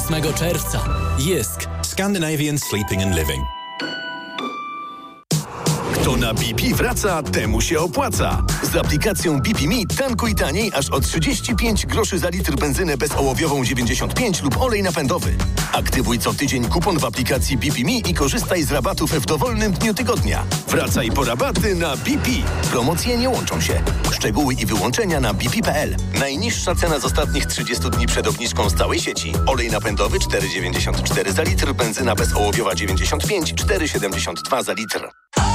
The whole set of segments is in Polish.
8 czerwca. Jysk. Scandinavian Sleeping and Living. Kto na BP wraca, temu się opłaca. Z aplikacją BP Me tankuj taniej aż o 35 groszy za litr benzynę bezołowiową 95 lub olej napędowy. Aktywuj co tydzień kupon w aplikacji BP Me i korzystaj z rabatów w dowolnym dniu tygodnia. Wracaj po rabaty na BP. Promocje nie łączą się. Szczegóły i wyłączenia na bp.pl. Najniższa cena z ostatnich 30 dni przed obniżką z całej sieci. Olej napędowy 4,94 za litr, benzyna bezołowiowa 95, 4,72 za litr.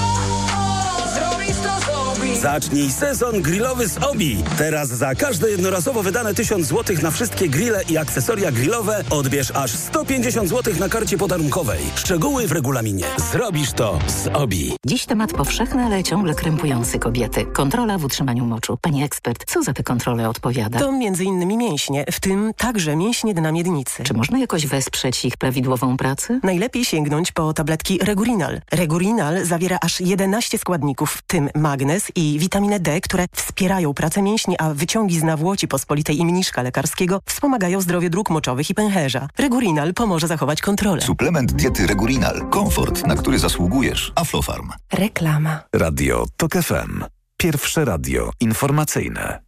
Zacznij sezon grillowy z Obi. Teraz za każde jednorazowo wydane 1000 zł na wszystkie grille i akcesoria grillowe odbierz aż 150 zł na karcie podarunkowej. Szczegóły w regulaminie. Zrobisz to z Obi. Dziś temat powszechny, ale ciągle krępujący kobiety. Kontrola w utrzymaniu moczu. Pani ekspert, co za te kontrole odpowiada? To m.in. mięśnie, w tym także mięśnie dna miednicy. Czy można jakoś wesprzeć ich prawidłową pracę? Najlepiej sięgnąć po tabletki Regurinal. Regurinal zawiera aż 11 składników, w tym magnez i witaminę D, które wspierają pracę mięśni, a wyciągi z nawłoci pospolitej i mniszka lekarskiego wspomagają zdrowie dróg moczowych i pęcherza. Regurinal pomoże zachować kontrolę. Suplement diety Regurinal. Komfort, na który zasługujesz. Aflofarm. Reklama. Radio TOK FM. Pierwsze radio informacyjne.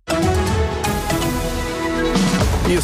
Jest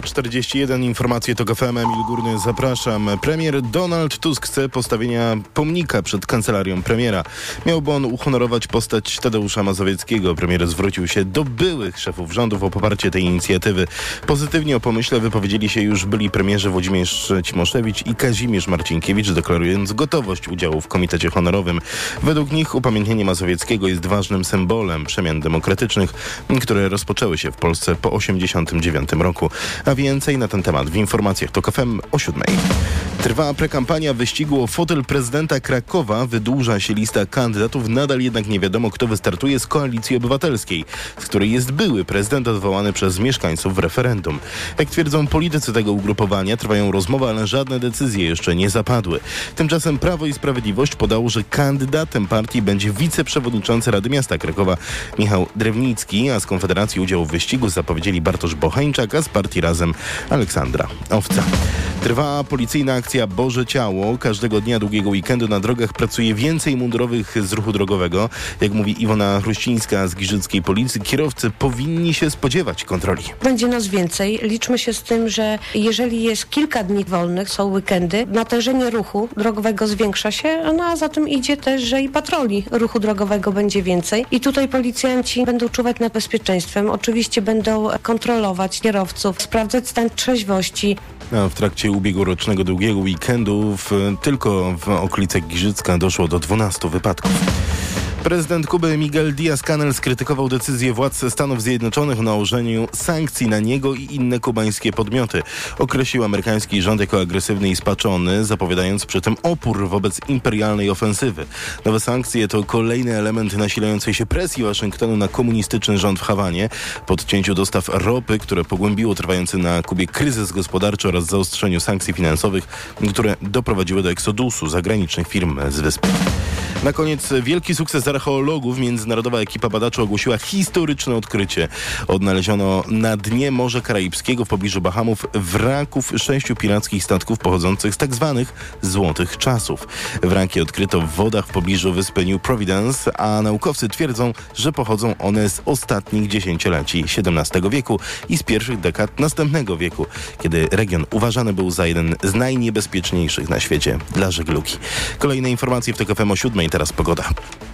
6:41, informacje TOK FM, Emil Górny, zapraszam. Premier Donald Tusk chce postawienia pomnika przed kancelarią premiera. Miałby on uhonorować postać Tadeusza Mazowieckiego. Premier zwrócił się do byłych szefów rządów o poparcie tej inicjatywy. Pozytywnie o pomyśle wypowiedzieli się już byli premierzy Włodzimierz Cimoszewicz i Kazimierz Marcinkiewicz, deklarując gotowość udziału w komitecie honorowym. Według nich upamiętnienie Mazowieckiego jest ważnym symbolem przemian demokratycznych, które rozpoczęły się w Polsce po 1989 roku. A więcej na ten temat w informacjach TOK FM o 7. Trwa prekampania wyścigu o fotel prezydenta Krakowa. Wydłuża się lista kandydatów. Nadal jednak nie wiadomo, kto wystartuje z Koalicji Obywatelskiej, z której jest były prezydent odwołany przez mieszkańców w referendum. Jak twierdzą politycy tego ugrupowania, trwają rozmowy, ale żadne decyzje jeszcze nie zapadły. Tymczasem Prawo i Sprawiedliwość podało, że kandydatem partii będzie wiceprzewodniczący Rady Miasta Krakowa Michał Drewnicki, a z Konfederacji udział w wyścigu zapowiedzieli Bartosz Bocheńczak, a z partii Razem Aleksandra Owca. Trwa policyjna akcja Boże Ciało. Każdego dnia długiego weekendu na drogach pracuje więcej mundurowych z ruchu drogowego. Jak mówi Iwona Chruścińska z Giżyckiej Policji, kierowcy powinni się spodziewać kontroli. Będzie nas więcej. Liczmy się z tym, że jeżeli jest kilka dni wolnych, są weekendy, natężenie ruchu drogowego zwiększa się, no a za tym idzie też, że i patroli ruchu drogowego będzie więcej. I tutaj policjanci będą czuwać nad bezpieczeństwem. Oczywiście będą kontrolować kierowców, sprawdzać stan trzeźwości. A w trakcie ubiegłorocznego długiego weekendu tylko w okolicach Giżycka doszło do 12 wypadków. Prezydent Kuby Miguel Díaz-Canel skrytykował decyzję władz Stanów Zjednoczonych o nałożeniu sankcji na niego i inne kubańskie podmioty. Określił amerykański rząd jako agresywny i spaczony, zapowiadając przy tym opór wobec imperialnej ofensywy. Nowe sankcje to kolejny element nasilającej się presji Waszyngtonu na komunistyczny rząd w Hawanie po odcięciu dostaw ropy, które pogłębiło trwający na Kubie kryzys gospodarczy oraz zaostrzeniu sankcji finansowych, które doprowadziły do eksodusu zagranicznych firm z wyspy. Na koniec wielki sukces archeologów. Międzynarodowa ekipa badaczy ogłosiła historyczne odkrycie. Odnaleziono na dnie Morza Karaibskiego w pobliżu Bahamów wraków 6 pirackich statków pochodzących z tak zwanych złotych czasów. Wraki odkryto w wodach w pobliżu wyspy New Providence, a naukowcy twierdzą, że pochodzą one z ostatnich dziesięcioleci XVII wieku i z pierwszych dekad następnego wieku, kiedy region uważany był za jeden z najniebezpieczniejszych na świecie dla żeglugi. Kolejne informacje w TOK FM o 7. Teraz pogoda.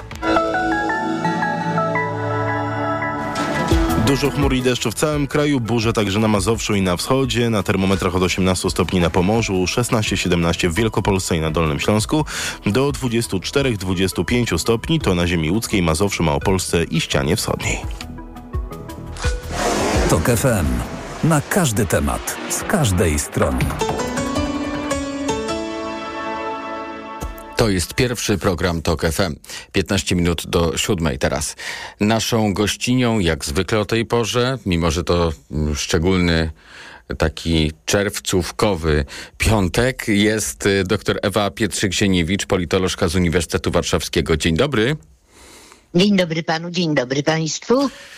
Dużo chmur i deszczu w całym kraju, burze także na Mazowszu i na wschodzie, na termometrach od 18 stopni na Pomorzu, 16-17 w Wielkopolsce i na Dolnym Śląsku, do 24-25 stopni to na ziemi łódzkiej, Mazowszu, Małopolsce i ścianie wschodniej. TOK FM. Na każdy temat, z każdej strony. To jest pierwszy program TOK FM. 15 minut do 7 teraz. Naszą gościnią, jak zwykle o tej porze, mimo że to szczególny taki czerwcówkowy piątek, jest dr Ewa Pietrzyk-Zieniewicz, politolożka z Uniwersytetu Warszawskiego. Dzień dobry. Dzień dobry panu, dzień dobry państwu.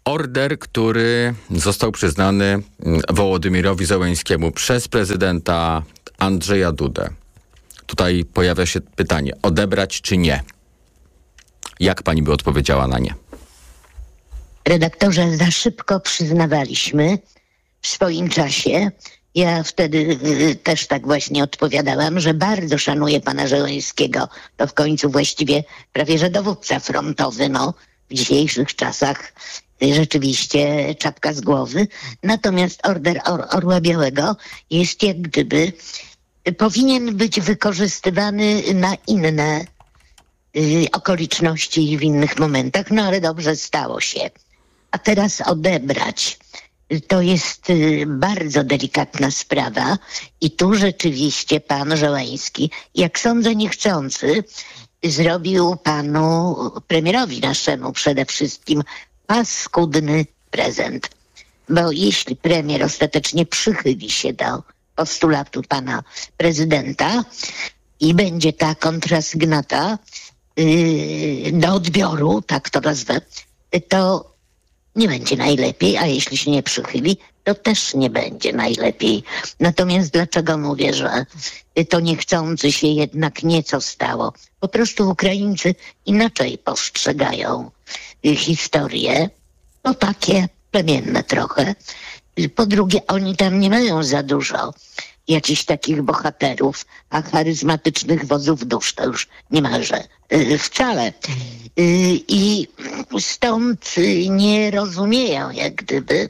order, który został przyznany Wołodymyrowi Zełenskiemu przez prezydenta Andrzeja Dudę. Tutaj pojawia się pytanie, odebrać czy nie? Jak pani by odpowiedziała na nie? Redaktorze, za szybko przyznawaliśmy w swoim czasie. Ja wtedy też tak właśnie odpowiadałam, że bardzo szanuję pana Zełenskiego. To w końcu właściwie prawie że dowódca frontowy, w dzisiejszych czasach rzeczywiście czapka z głowy. Natomiast order Orła Białego jest jak gdyby powinien być wykorzystywany na inne okoliczności i w innych momentach, ale dobrze stało się. A teraz odebrać. To jest bardzo delikatna sprawa i tu rzeczywiście pan Zełenski, jak sądzę niechcący, zrobił panu premierowi naszemu przede wszystkim paskudny prezent. Bo jeśli premier ostatecznie przychyli się do postulatu pana prezydenta i będzie ta kontrasygnata do odbioru, tak to nazwę, to nie będzie najlepiej, a jeśli się nie przychyli, to też nie będzie najlepiej. Natomiast dlaczego mówię, że to niechcący się jednak nieco stało? Po prostu Ukraińcy inaczej postrzegają historię. To takie plemienne trochę. Po drugie, oni tam nie mają za dużo jakichś takich bohaterów, a charyzmatycznych wodzów dusz to już niemalże wcale. I stąd nie rozumieją jak gdyby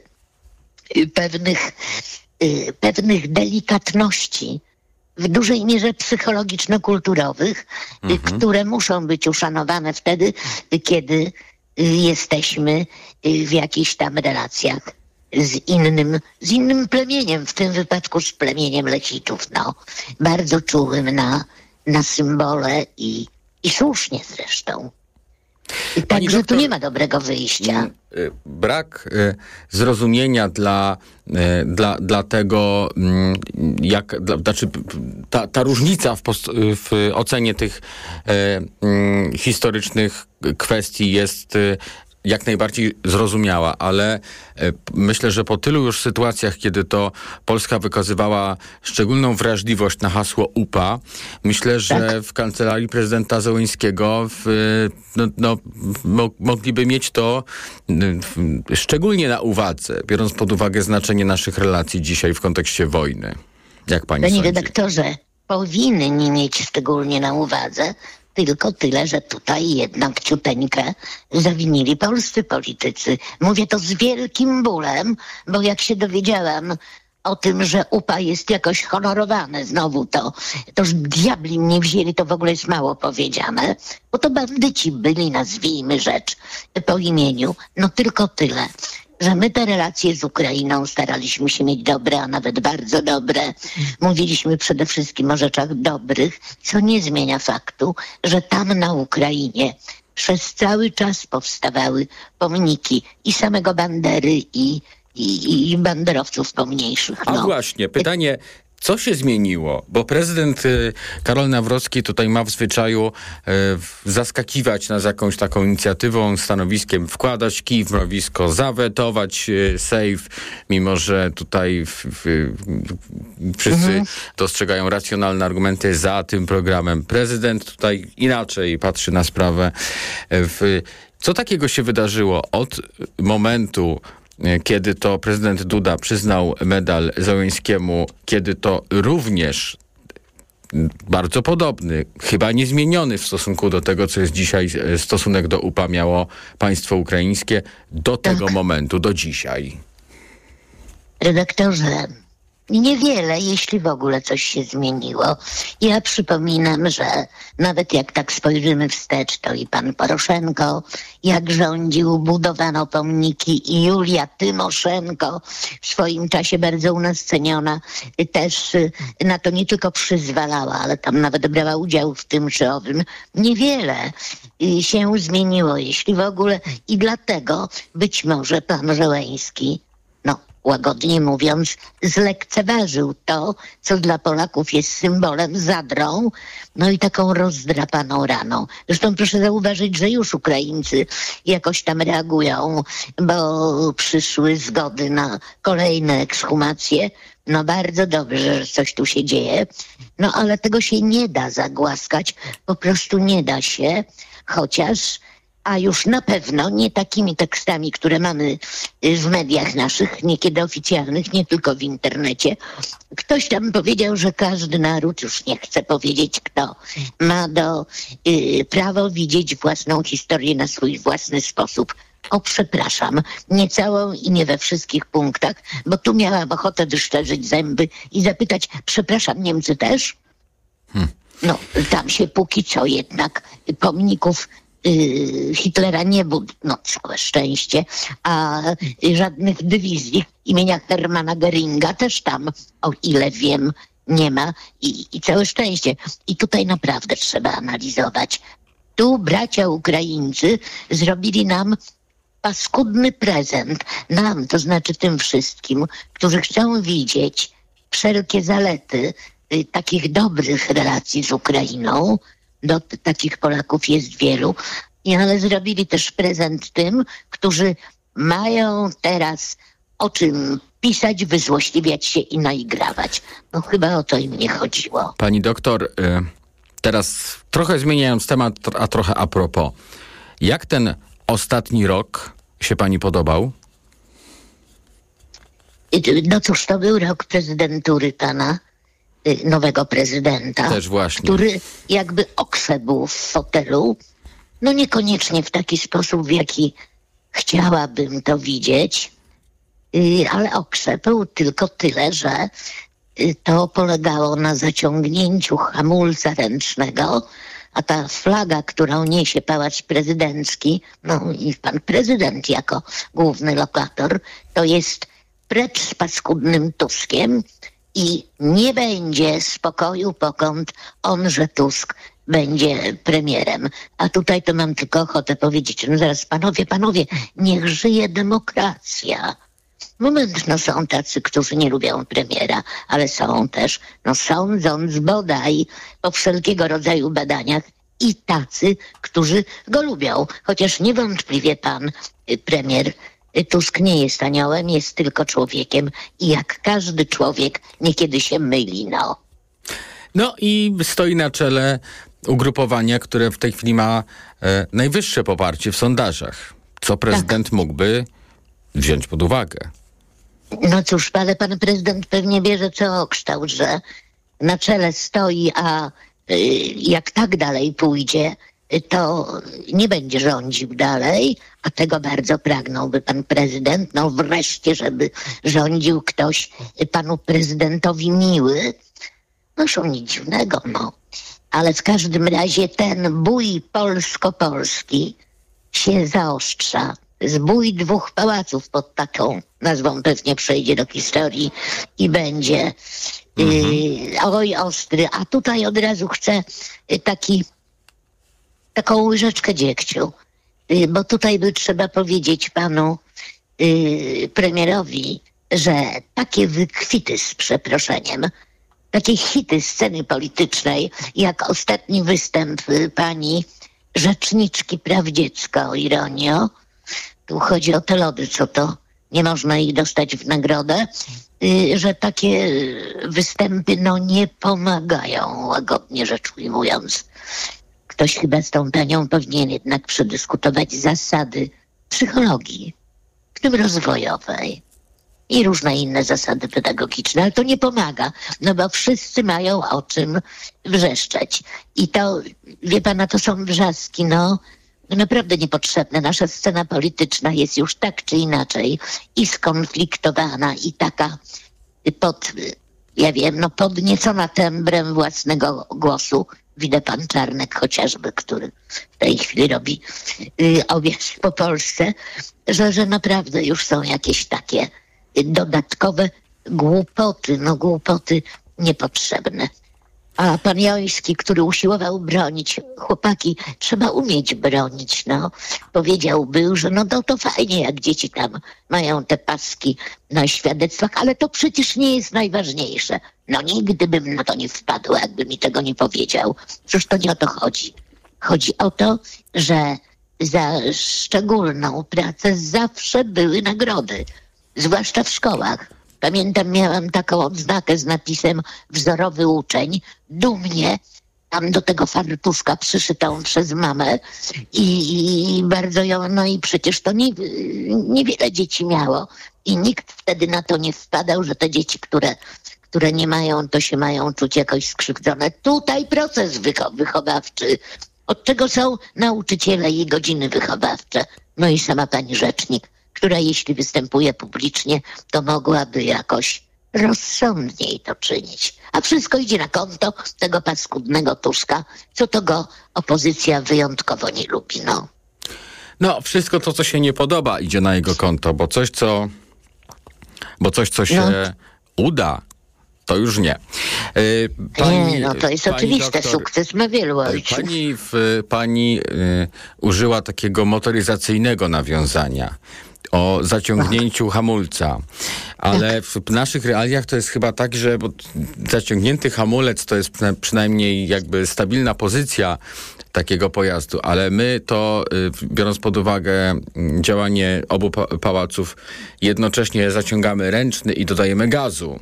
pewnych delikatności w dużej mierze psychologiczno-kulturowych, które muszą być uszanowane wtedy, kiedy jesteśmy w jakichś tam relacjach z innym plemieniem, w tym wypadku z plemieniem Lechitów, bardzo czułym na symbole i słusznie zresztą. Także tu nie ma dobrego wyjścia. Brak zrozumienia dla tego, ta różnica w ocenie tych historycznych kwestii jest jak najbardziej zrozumiała, ale myślę, że po tylu już sytuacjach, kiedy to Polska wykazywała szczególną wrażliwość na hasło UPA, myślę, że w kancelarii prezydenta Zełenskiego mogliby mieć to szczególnie na uwadze, biorąc pod uwagę znaczenie naszych relacji dzisiaj w kontekście wojny. Jak pani sądzi? Panie redaktorze, powinni mieć szczególnie na uwadze, tylko tyle, że tutaj jednak ciuteńkę zawinili polscy politycy. Mówię to z wielkim bólem, bo jak się dowiedziałam o tym, że UPA jest jakoś honorowane znowu, toż diabli mnie wzięli, to w ogóle jest mało powiedziane, bo to bandyci byli, nazwijmy rzecz po imieniu. Tylko tyle, że my te relacje z Ukrainą staraliśmy się mieć dobre, a nawet bardzo dobre. Mówiliśmy przede wszystkim o rzeczach dobrych, co nie zmienia faktu, że tam na Ukrainie przez cały czas powstawały pomniki i samego Bandery i banderowców pomniejszych. A właśnie, pytanie, co się zmieniło? Bo prezydent Karol Nawrocki tutaj ma w zwyczaju zaskakiwać nas jakąś taką inicjatywą, stanowiskiem, wkładać kij w mrowisko, zawetować sejf, mimo że tutaj wszyscy dostrzegają racjonalne argumenty za tym programem. Prezydent tutaj inaczej patrzy na sprawę. Co takiego się wydarzyło od momentu, kiedy to prezydent Duda przyznał medal Zełenskiemu, kiedy to również bardzo podobny, chyba niezmieniony w stosunku do tego, co jest dzisiaj stosunek do UPA miało państwo ukraińskie, do tego momentu, do dzisiaj? Redaktorze, niewiele, jeśli w ogóle coś się zmieniło. Ja przypominam, że nawet jak tak spojrzymy wstecz, to i pan Poroszenko, jak rządził, budowano pomniki i Julia Tymoszenko, w swoim czasie bardzo u nas ceniona, też na to nie tylko przyzwalała, ale tam nawet brała udział w tym czy owym. Niewiele się zmieniło, jeśli w ogóle, i dlatego być może pan Zełenski łagodnie mówiąc, zlekceważył to, co dla Polaków jest symbolem, zadrą, no i taką rozdrapaną raną. Zresztą proszę zauważyć, że już Ukraińcy jakoś tam reagują, bo przyszły zgody na kolejne ekshumacje. No bardzo dobrze, że coś tu się dzieje. No ale tego się nie da zagłaskać, po prostu nie da się, chociaż... A już na pewno nie takimi tekstami, które mamy w mediach naszych, niekiedy oficjalnych, nie tylko w internecie. Ktoś tam powiedział, że każdy naród, już nie chcę powiedzieć kto, ma prawo widzieć własną historię na swój własny sposób. O, przepraszam, nie całą i nie we wszystkich punktach, bo tu miałam ochotę wyszczerzyć zęby i zapytać, przepraszam, Niemcy też? No, tam się póki co jednak pomników Hitlera nie budno, całe szczęście, a żadnych dywizji imienia Hermana Göringa też tam, o ile wiem, nie ma i całe szczęście. I tutaj naprawdę trzeba analizować. Tu bracia Ukraińcy zrobili nam paskudny prezent. Nam, to znaczy tym wszystkim, którzy chcą widzieć wszelkie zalety takich dobrych relacji z Ukrainą. Takich Polaków jest wielu, ale zrobili też prezent tym, którzy mają teraz o czym pisać, wyzłośliwiać się i naigrawać. No chyba o to im nie chodziło. Pani doktor, teraz trochę zmieniając temat, a trochę a propos. Jak ten ostatni rok się pani podobał? No cóż, to był rok prezydentury pana nowego prezydenta, też właśnie, który jakby okrzepł w fotelu, no niekoniecznie w taki sposób, w jaki chciałabym to widzieć, ale okrzepł tylko tyle, że to polegało na zaciągnięciu hamulca ręcznego, a ta flaga, którą niesie Pałac Prezydencki, no i pan prezydent jako główny lokator, to jest precz z paskudnym Tuskiem, i nie będzie spokoju, pokąd onże Tusk będzie premierem. A tutaj to mam tylko ochotę powiedzieć, no zaraz panowie, niech żyje demokracja. Moment, no są tacy, którzy nie lubią premiera, ale są też, no sądząc bodaj po wszelkiego rodzaju badaniach, i tacy, którzy go lubią. Chociaż niewątpliwie pan premier Tusk nie jest aniołem, jest tylko człowiekiem i jak każdy człowiek niekiedy się myli, no. No i stoi na czele ugrupowania, które w tej chwili ma najwyższe poparcie w sondażach. Co prezydent mógłby wziąć pod uwagę? No cóż, ale pan prezydent pewnie bierze co o kształt, że na czele stoi, a jak tak dalej pójdzie, to nie będzie rządził dalej, a tego bardzo pragnąłby pan prezydent. No wreszcie, żeby rządził ktoś panu prezydentowi miły. No nic dziwnego, no. Ale w każdym razie ten bój polsko-polski się zaostrza. Zbój dwóch pałaców pod taką nazwą pewnie przejdzie do historii i będzie oj ostry. A tutaj od razu chcę taką łyżeczkę dziegciu, bo tutaj by trzeba powiedzieć panu premierowi, że takie wykwity z przeproszeniem, takie hity sceny politycznej, jak ostatni występ pani rzeczniczki praw dziecka, o ironio, tu chodzi o te lody, co to nie można ich dostać w nagrodę, że takie występy no nie pomagają, łagodnie rzecz ujmując. Ktoś chyba z tą panią powinien jednak przedyskutować zasady psychologii, w tym rozwojowej i różne inne zasady pedagogiczne, ale to nie pomaga, no bo wszyscy mają o czym wrzeszczeć. I to, wie pana, to są wrzaski, no naprawdę niepotrzebne. Nasza scena polityczna jest już tak czy inaczej i skonfliktowana i taka podniecona tembrem własnego głosu. Widzę pan Czarnek chociażby, który w tej chwili robi objaw po Polsce, że naprawdę już są jakieś takie dodatkowe głupoty, no głupoty niepotrzebne. A pan Joński, który usiłował bronić, chłopaki, trzeba umieć bronić, no. Powiedziałby, że to fajnie, jak dzieci tam mają te paski na świadectwach, ale to przecież nie jest najważniejsze. No nigdy bym na to nie wpadła, jakby mi tego nie powiedział. Przecież to nie o to chodzi. Chodzi o to, że za szczególną pracę zawsze były nagrody, zwłaszcza w szkołach. Pamiętam, miałam taką odznakę z napisem wzorowy uczeń, dumnie, tam do tego fartuszka przyszytą przez mamę i bardzo ją, no i przecież to niewiele dzieci miało i nikt wtedy na to nie wpadał, że te dzieci, które nie mają, to się mają czuć jakoś skrzywdzone. Tutaj proces wychowawczy. Od czego są nauczyciele i godziny wychowawcze? No i sama pani rzecznik, która jeśli występuje publicznie, to mogłaby jakoś rozsądniej to czynić. A wszystko idzie na konto tego paskudnego Tuska, co to go opozycja wyjątkowo nie lubi, no. No, wszystko to, co się nie podoba, idzie na jego konto, bo coś, co się uda, to już nie. To jest oczywiste. Doktor, sukces ma wielu ojców. Pani użyła takiego motoryzacyjnego nawiązania o zaciągnięciu hamulca. Ale w naszych realiach to jest chyba tak, że zaciągnięty hamulec to jest przynajmniej jakby stabilna pozycja takiego pojazdu, ale my to, biorąc pod uwagę działanie obu pałaców, jednocześnie zaciągamy ręczny i dodajemy gazu.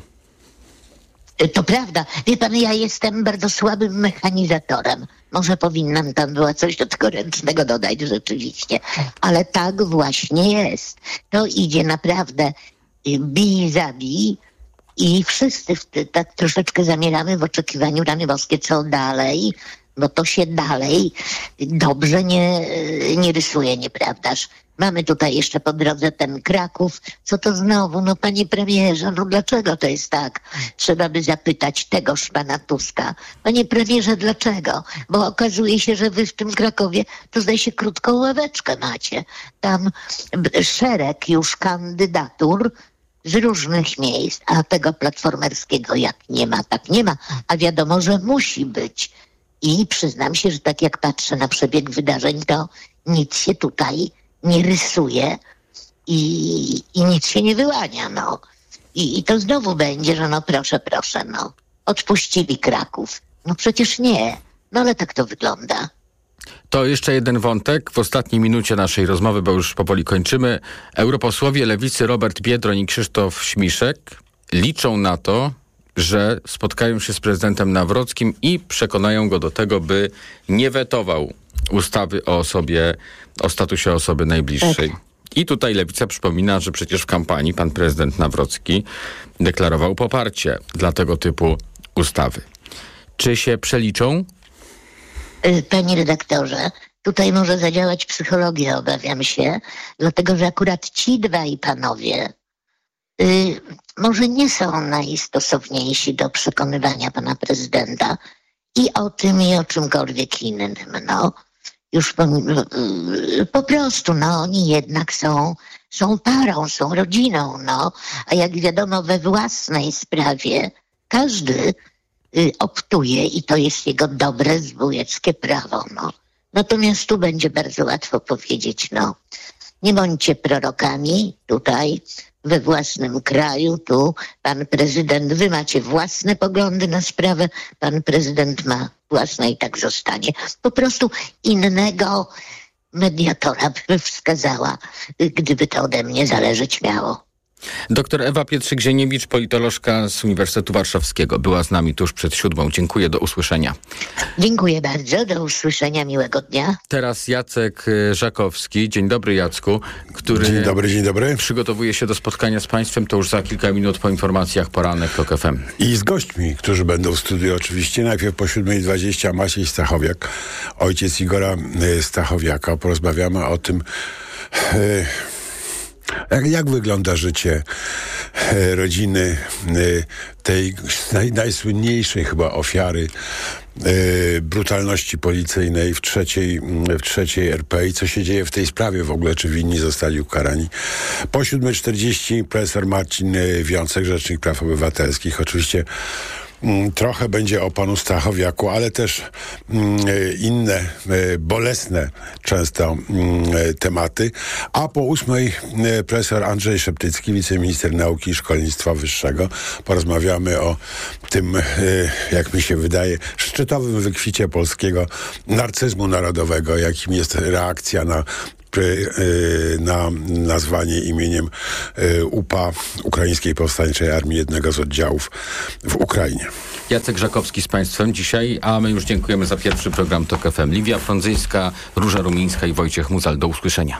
To prawda. Wie pan, ja jestem bardzo słabym mechanizatorem. Może powinnam tam była coś do tego ręcznego dodać rzeczywiście. Ale tak właśnie jest. To idzie naprawdę bij, zabij i wszyscy tak troszeczkę zamieramy w oczekiwaniu rany boskie, co dalej, bo to się dalej dobrze nie rysuje, nieprawdaż? Mamy tutaj jeszcze po drodze ten Kraków. Co to znowu? No panie premierze, no dlaczego to jest tak? Trzeba by zapytać tegoż pana Tuska. Panie premierze, dlaczego? Bo okazuje się, że wy w tym Krakowie to zdaje się krótką ławeczkę macie. Tam szereg już kandydatur z różnych miejsc, a tego platformerskiego jak nie ma, tak nie ma. A wiadomo, że musi być. I przyznam się, że tak jak patrzę na przebieg wydarzeń, to nic się tutaj nie rysuje i nic się nie wyłania, no. I to znowu będzie, że no proszę, no. Odpuścili Kraków. No przecież nie. No ale tak to wygląda. To jeszcze jeden wątek w ostatniej minucie naszej rozmowy, bo już powoli kończymy. Europosłowie Lewicy Robert Biedroń i Krzysztof Śmiszek liczą na to, że spotkają się z prezydentem Nawrockim i przekonają go do tego, by nie wetował ustawy o statusie osoby najbliższej. Tak. I tutaj Lewica przypomina, że przecież w kampanii pan prezydent Nawrocki deklarował poparcie dla tego typu ustawy. Czy się przeliczą? Panie redaktorze, tutaj może zadziałać psychologia, obawiam się, dlatego że akurat ci dwaj panowie może nie są najstosowniejsi do przekonywania pana prezydenta i o tym, i o czymkolwiek innym, no. Już po prostu, no, oni jednak są parą, są rodziną, no. A jak wiadomo, we własnej sprawie każdy optuje i to jest jego dobre zbójeckie prawo, no. Natomiast tu będzie bardzo łatwo powiedzieć, no, nie bądźcie prorokami tutaj, we własnym kraju, tu pan prezydent, wy macie własne poglądy na sprawę, pan prezydent ma własne i tak zostanie. Po prostu innego mediatora by wskazała, gdyby to ode mnie zależeć miało. Doktor Ewa Pietrzyk-Zieniewicz, politolożka z Uniwersytetu Warszawskiego, była z nami tuż przed 7:00. Dziękuję, do usłyszenia. Dziękuję bardzo, do usłyszenia, miłego dnia. Teraz Jacek Żakowski. Dzień dobry, Jacku, który dzień dobry. Przygotowuje się do spotkania z państwem, to już za kilka minut po informacjach Poranek TOK FM. I z gośćmi, którzy będą w studiu oczywiście. Najpierw po 7:20 Maciej Stachowiak, ojciec Igora Stachowiaka. Porozmawiamy o tym, jak wygląda życie rodziny tej najsłynniejszej chyba ofiary brutalności policyjnej w trzeciej RP i co się dzieje w tej sprawie w ogóle, czy winni zostali ukarani. Po 7:40 profesor Marcin Wiącek, Rzecznik Praw Obywatelskich. Oczywiście Trochę będzie o panu Stachowiaku, ale też inne bolesne często tematy. A po 8:00 profesor Andrzej Szeptycki, wiceminister nauki i szkolnictwa wyższego. Porozmawiamy o tym, jak mi się wydaje, szczytowym wykwicie polskiego narcyzmu narodowego, jakim jest reakcja na nazwanie imieniem UPA, Ukraińskiej Powstańczej Armii, jednego z oddziałów w Ukrainie. Jacek Żakowski z Państwem dzisiaj, a my już dziękujemy za pierwszy program TOK FM. Liwia Frądzyńska, Róża Rumińska i Wojciech Muzal. Do usłyszenia.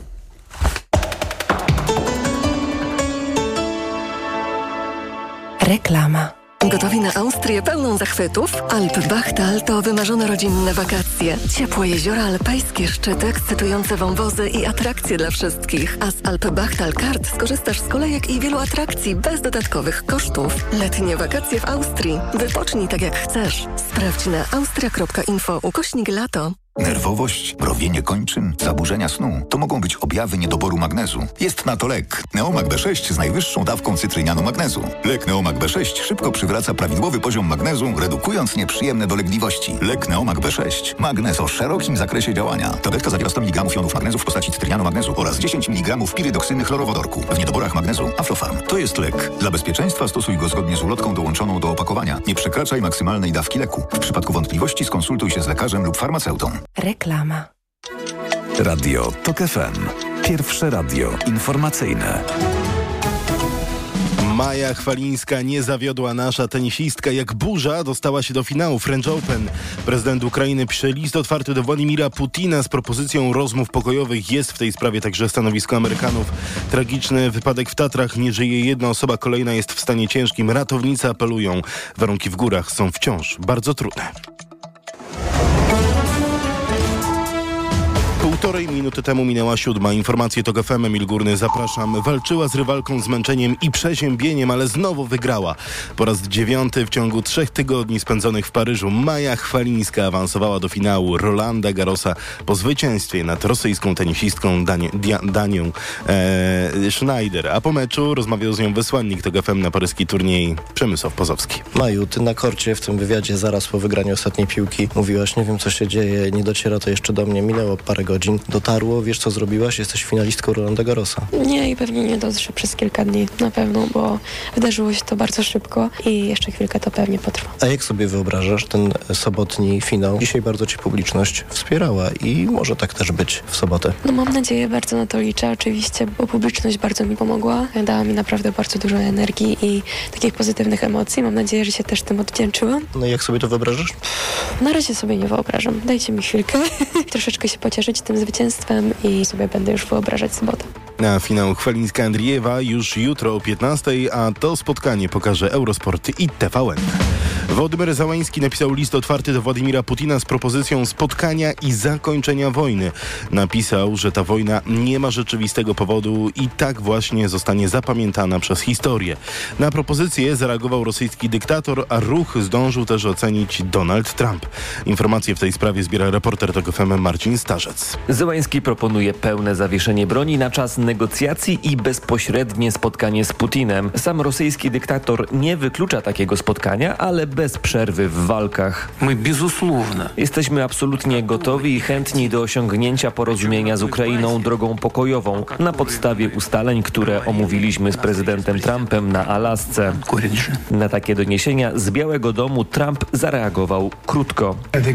Reklama. Gotowi na Austrię pełną zachwytów? Alpbachtal to wymarzone rodzinne wakacje. Ciepłe jeziora, alpejskie szczyty, ekscytujące wąwozy i atrakcje dla wszystkich. A z Alpbachtal Kart skorzystasz z kolejek i wielu atrakcji bez dodatkowych kosztów. Letnie wakacje w Austrii. Wypocznij tak jak chcesz. Sprawdź na austria.info/lato. Nerwowość, mrowienie kończyn, zaburzenia snu to mogą być objawy niedoboru magnezu. Jest na to lek. Neomag B6 z najwyższą dawką cytrynianu magnezu. Lek Neomag B6 szybko przywraca prawidłowy poziom magnezu, redukując nieprzyjemne dolegliwości. Lek Neomag B6. Magnez o szerokim zakresie działania. Tabletka zawiera 100 mg jonów magnezu w postaci cytrynianu magnezu oraz 10 mg pirydoksyny chlorowodorku. W niedoborach magnezu Aflofarm. To jest lek. Dla bezpieczeństwa stosuj go zgodnie z ulotką dołączoną do opakowania. Nie przekraczaj maksymalnej dawki leku. W przypadku wątpliwości skonsultuj się z lekarzem lub farmaceutą. Reklama. Radio TOK FM. Pierwsze radio informacyjne. Maja Chwalińska nie zawiodła. Nasza tenisistka jak burza dostała się do finału French Open. Prezydent Ukrainy pisze list otwarty do Władimira Putina z propozycją rozmów pokojowych. Jest w tej sprawie także stanowisko Amerykanów. Tragiczny wypadek w Tatrach. Nie żyje jedna osoba, kolejna jest w stanie ciężkim. Ratownicy apelują. Warunki w górach są wciąż bardzo trudne. 1,5 minuty temu minęła 7. Informacje TOK FM. Emil Górny, zapraszam. Walczyła z rywalką zmęczeniem i przeziębieniem, ale znowu wygrała. Po raz 9 w ciągu 3 tygodni spędzonych w Paryżu Maja Chwalińska awansowała do finału Rolanda Garrosa po zwycięstwie nad rosyjską tenisistką Danią Schneider. A po meczu rozmawiał z nią wysłannik TOK FM na paryski turniej Przemysław Pozowski. Maju, ty na korcie w tym wywiadzie zaraz po wygraniu ostatniej piłki mówiłaś, nie wiem co się dzieje, nie dociera to jeszcze do mnie, minęło parę godzin, dotarło, wiesz co zrobiłaś, jesteś finalistką Rolanda Garrosa. Nie i pewnie nie dotrze przez kilka dni, na pewno, bo wydarzyło się to bardzo szybko i jeszcze chwilkę to pewnie potrwa. A jak sobie wyobrażasz ten sobotni finał? Dzisiaj bardzo cię publiczność wspierała i może tak też być w sobotę. No mam nadzieję, bardzo na to liczę oczywiście, bo publiczność bardzo mi pomogła, dała mi naprawdę bardzo dużo energii i takich pozytywnych emocji. Mam nadzieję, że się też tym odwdzięczyłam. No i jak sobie to wyobrażasz? Na razie sobie nie wyobrażam. Dajcie mi chwilkę, troszeczkę się pocieszyć tym zwycięstwem i sobie będę już wyobrażać sobotę. Na finał Chwalińska-Andriejewa już jutro o 15:00, a to spotkanie pokaże Eurosport i TVN. Wołodymyr Załański napisał list otwarty do Władimira Putina z propozycją spotkania i zakończenia wojny. Napisał, że ta wojna nie ma rzeczywistego powodu i tak właśnie zostanie zapamiętana przez historię. Na propozycję zareagował rosyjski dyktator, a ruch zdążył też ocenić Donald Trump. Informacje w tej sprawie zbiera reporter TOK FM Marcin Starzec. Załański proponuje pełne zawieszenie broni na czas negocjacji i bezpośrednie spotkanie z Putinem. Sam rosyjski dyktator nie wyklucza takiego spotkania, ale bez przerwy w walkach. Jesteśmy absolutnie gotowi i chętni do osiągnięcia porozumienia z Ukrainą drogą pokojową na podstawie ustaleń, które omówiliśmy z prezydentem Trumpem na Alasce. Na takie doniesienia z Białego Domu Trump zareagował krótko.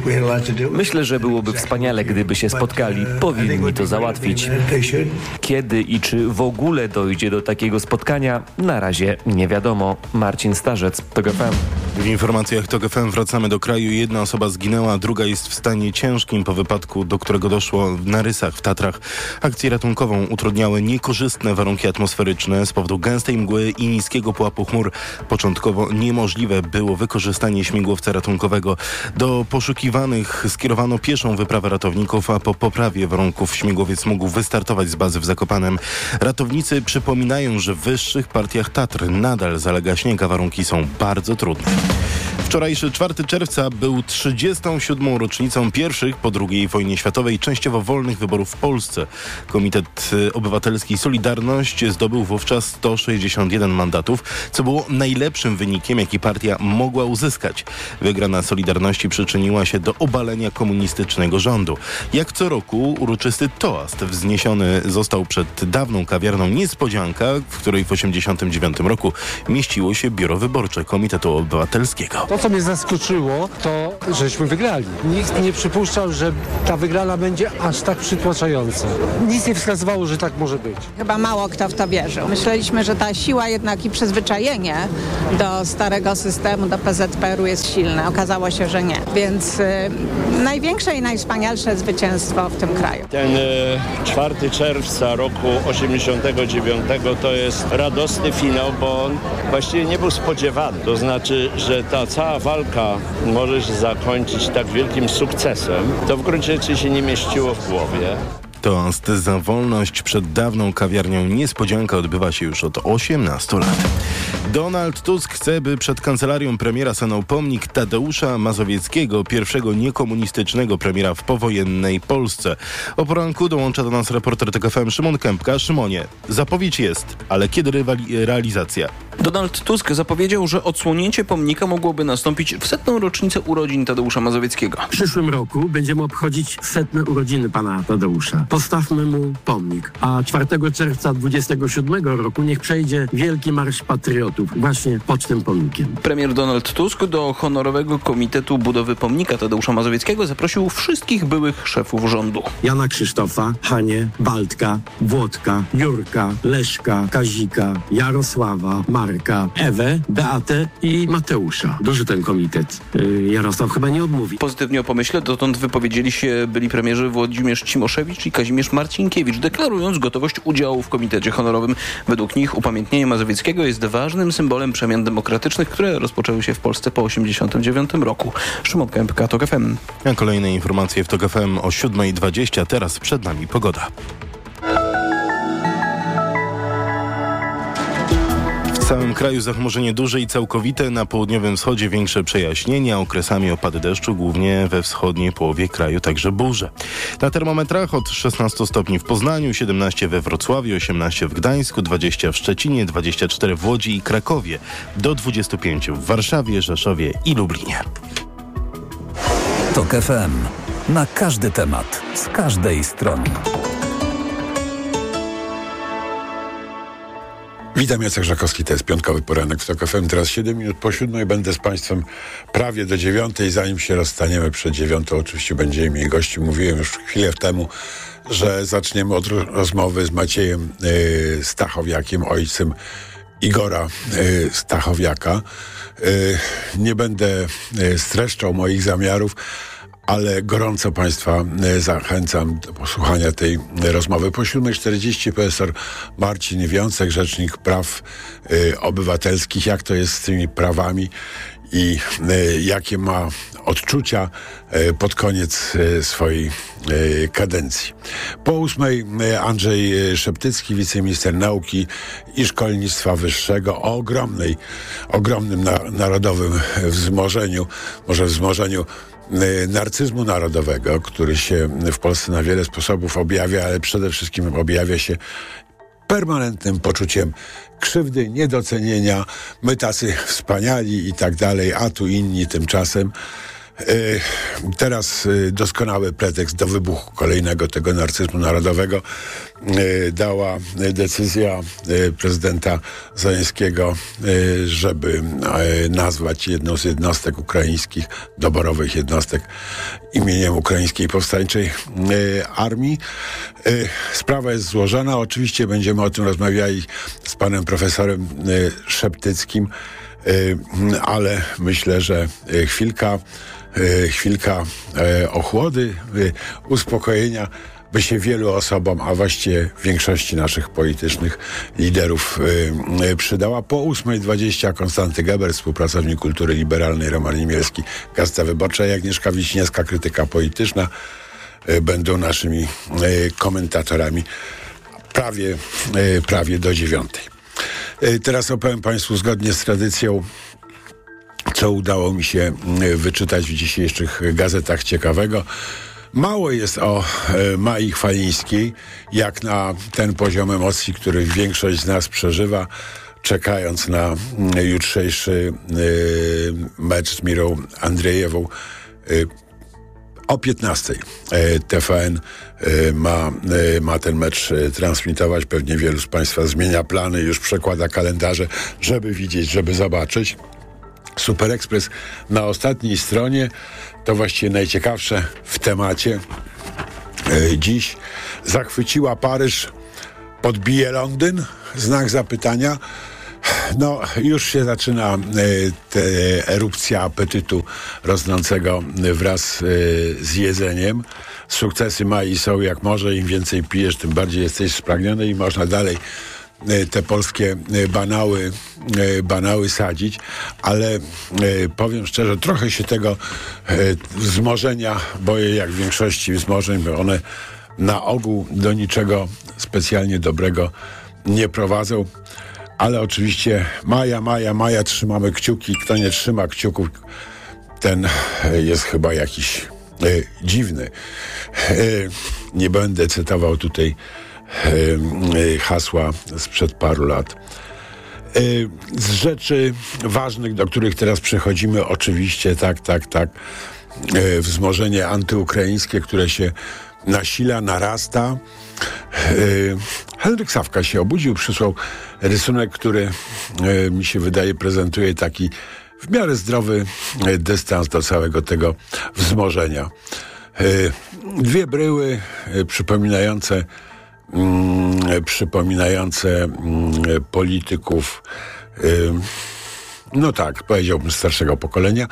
Myślę, że byłoby wspaniale, gdyby się spotkali. Powinni to załatwić. Kiedy i czy w ogóle dojdzie do takiego spotkania, na razie nie wiadomo. Marcin Starzec, TOK FM. W informacjach TOK FM wracamy do kraju. Jedna osoba zginęła, druga jest w stanie ciężkim po wypadku, do którego doszło na Rysach w Tatrach. Akcję ratunkową utrudniały niekorzystne warunki atmosferyczne z powodu gęstej mgły i niskiego pułapu chmur. Początkowo niemożliwe było wykorzystanie śmigłowca ratunkowego. Do poszukiwanych skierowano pieszą wyprawę ratowników, a po poprawie warunków śmigłowiec mógł wystartować z bazy w Zakopanem. Ratownicy przypominają, że w wyższych partiach Tatr nadal zalega śnieg, a warunki są bardzo trudne. Wczorajszy 4 czerwca był 37. rocznicą pierwszych po II wojnie światowej częściowo wolnych wyborów w Polsce. Komitet Obywatelski Solidarność zdobył wówczas 161 mandatów, co było najlepszym wynikiem, jaki partia mogła uzyskać. Wygrana Solidarności przyczyniła się do obalenia komunistycznego rządu. Jak co roku uroczysty toast wzniesiony został przed dawną kawiarną Niespodzianka, w której w 1989 roku mieściło się biuro wyborcze Komitetu Obywatelskiego. To, co mnie zaskoczyło, to żeśmy wygrali. Nikt nie przypuszczał, że ta wygrana będzie aż tak przytłaczająca. Nic nie wskazywało, że tak może być. Chyba mało kto w to wierzył. Myśleliśmy, że ta siła jednak i przyzwyczajenie do starego systemu, do PZPR-u jest silne. Okazało się, że nie. Więc największe i najwspanialsze zwycięstwo w tym kraju. Ten 4 czerwca roku 89 to jest radosny finał, bo on właściwie nie był spodziewany. To znaczy, że ta cała walka może się zakończyć tak wielkim sukcesem, to w gruncie rzeczy się nie mieściło w głowie. Toast za wolność przed dawną kawiarnią Niespodzianka odbywa się już od 18 lat. Donald Tusk chce, by przed kancelarią premiera stanął pomnik Tadeusza Mazowieckiego, pierwszego niekomunistycznego premiera w powojennej Polsce. O poranku dołącza do nas reporter TOK FM Szymon Kępka. Szymonie, zapowiedź jest, ale kiedy realizacja? Donald Tusk zapowiedział, że odsłonięcie pomnika mogłoby nastąpić w 100. rocznicę urodzin Tadeusza Mazowieckiego. W przyszłym roku będziemy obchodzić 100. urodziny pana Tadeusza. Postawmy mu pomnik. A 4 czerwca 27 roku niech przejdzie Wielki Marsz Patriotów właśnie pod tym pomnikiem. Premier Donald Tusk do honorowego komitetu budowy pomnika Tadeusza Mazowieckiego zaprosił wszystkich byłych szefów rządu. Jana Krzysztofa, Hanię, Waldka, Włodka, Jurka, Leszka, Kazika, Jarosława, Marka, Ewę, Beatę i Mateusza. Duży ten komitet. Jarosław chyba nie odmówi. Pozytywnie o pomyśle dotąd wypowiedzieli się byli premierzy Włodzimierz Cimoszewicz i Kazimierz Marcinkiewicz, deklarując gotowość udziału w komitecie honorowym. Według nich upamiętnienie Mazowieckiego jest ważnym symbolem przemian demokratycznych, które rozpoczęły się w Polsce po 1989 roku. Szymon Kępka, TOK FM. A kolejne informacje w TOK FM o 7:20. Teraz przed nami pogoda. W całym kraju zachmurzenie duże i całkowite, na południowym wschodzie większe przejaśnienia, okresami opady deszczu, głównie we wschodniej połowie kraju także burze. Na termometrach od 16 stopni w Poznaniu, 17 we Wrocławiu, 18 w Gdańsku, 20 w Szczecinie, 24 w Łodzi i Krakowie, do 25 w Warszawie, Rzeszowie i Lublinie. TOK FM. Na każdy temat, z każdej strony. Witam, Jacek Żakowski, to jest piątkowy poranek w TOK FM. Teraz 7 minut po 7 będę z Państwem prawie do 9. Zanim się rozstaniemy przed 9, oczywiście będziemy mieli gości. Mówiłem już chwilę temu, że zaczniemy od rozmowy z Maciejem Stachowiakiem, ojcem Igora Stachowiaka. Nie będę streszczał moich zamiarów, ale gorąco Państwa zachęcam do posłuchania tej rozmowy. Po 7:40 profesor Marcin Wiącek, rzecznik praw obywatelskich, jak to jest z tymi prawami i jakie ma odczucia pod koniec swojej kadencji. Po 8 Andrzej Szeptycki, wiceminister nauki i szkolnictwa wyższego o ogromnym narodowym wzmożeniu, może wzmożeniu narcyzmu narodowego, który się w Polsce na wiele sposobów objawia, ale przede wszystkim objawia się permanentnym poczuciem krzywdy, niedocenienia, my tacy wspaniali i tak dalej, a tu inni tymczasem. Teraz doskonały pretekst do wybuchu kolejnego tego narcyzmu narodowego dała decyzja prezydenta Zeleńskiego, żeby nazwać jedną z jednostek ukraińskich, doborowych jednostek imieniem Ukraińskiej Powstańczej Armii. Sprawa jest złożona. Oczywiście będziemy o tym rozmawiali z panem profesorem Szeptyckim, ale myślę, że chwilka ochłody, uspokojenia by się wielu osobom, a właściwie większości naszych politycznych liderów przydała. Po 8:20 Konstanty Geber, współpracownik kultury liberalnej, Roman Imielski, Gazeta Wyborcza i Agnieszka Wiśniewska, krytyka polityczna, będą naszymi komentatorami prawie do 9. Teraz opowiem Państwu zgodnie z tradycją co udało mi się wyczytać w dzisiejszych gazetach ciekawego. Mało jest o Mai Chwalińskiej, jak na ten poziom emocji, który większość z nas przeżywa, czekając na jutrzejszy mecz z Mirą Andrzejewą. O 15:00 TVN ma ten mecz transmitować. Pewnie wielu z Państwa zmienia plany, już przekłada kalendarze, żeby widzieć, żeby zobaczyć. Super Express na ostatniej stronie to właściwie najciekawsze w temacie. Dziś zachwyciła Paryż, podbije Londyn? Znak zapytania. No, już się zaczyna erupcja apetytu rosnącego wraz z jedzeniem. Sukcesy Mai są jak może, im więcej pijesz, tym bardziej jesteś spragniony i można dalej te polskie banały sadzić, ale powiem szczerze, trochę się tego wzmożenia boję, jak w większości wzmożeń, bo one na ogół do niczego specjalnie dobrego nie prowadzą. Ale oczywiście Maja, trzymamy kciuki. Kto nie trzyma kciuków, ten jest chyba jakiś dziwny. Nie będę cytował tutaj hasła sprzed paru lat. Z rzeczy ważnych, do których teraz przechodzimy, oczywiście tak, wzmożenie antyukraińskie, które się nasila, narasta. Henryk Sawka się obudził, przysłał rysunek, który mi się wydaje prezentuje taki w miarę zdrowy dystans do całego tego wzmożenia. Dwie bryły przypominające polityków, no tak, powiedziałbym starszego pokolenia.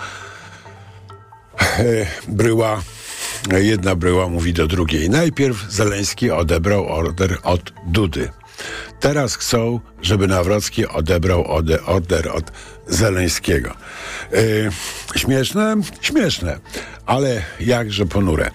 Jedna bryła mówi do drugiej. Najpierw Zeleński odebrał order od Dudy. Teraz chcą, żeby Nawrocki odebrał order od Zeleńskiego. Śmieszne, ale jakże ponure.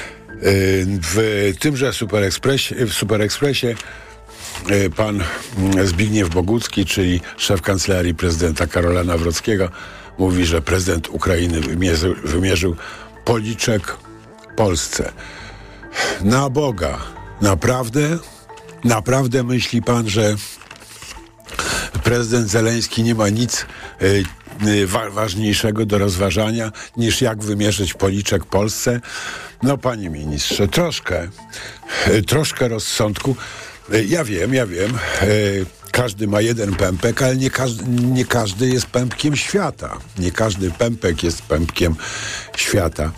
W tymże Super Expressie pan Zbigniew Bogucki, czyli szef kancelarii prezydenta Karola Nawrockiego, mówi, że prezydent Ukrainy wymierzył policzek Polsce. Na Boga, naprawdę myśli pan, że prezydent Zeleński nie ma nic ważniejszego do rozważania, niż jak wymierzyć policzek Polsce? No, panie ministrze, troszkę rozsądku. Ja wiem, każdy ma jeden pępek, ale nie każdy jest pępkiem świata. Nie każdy pępek jest pępkiem świata.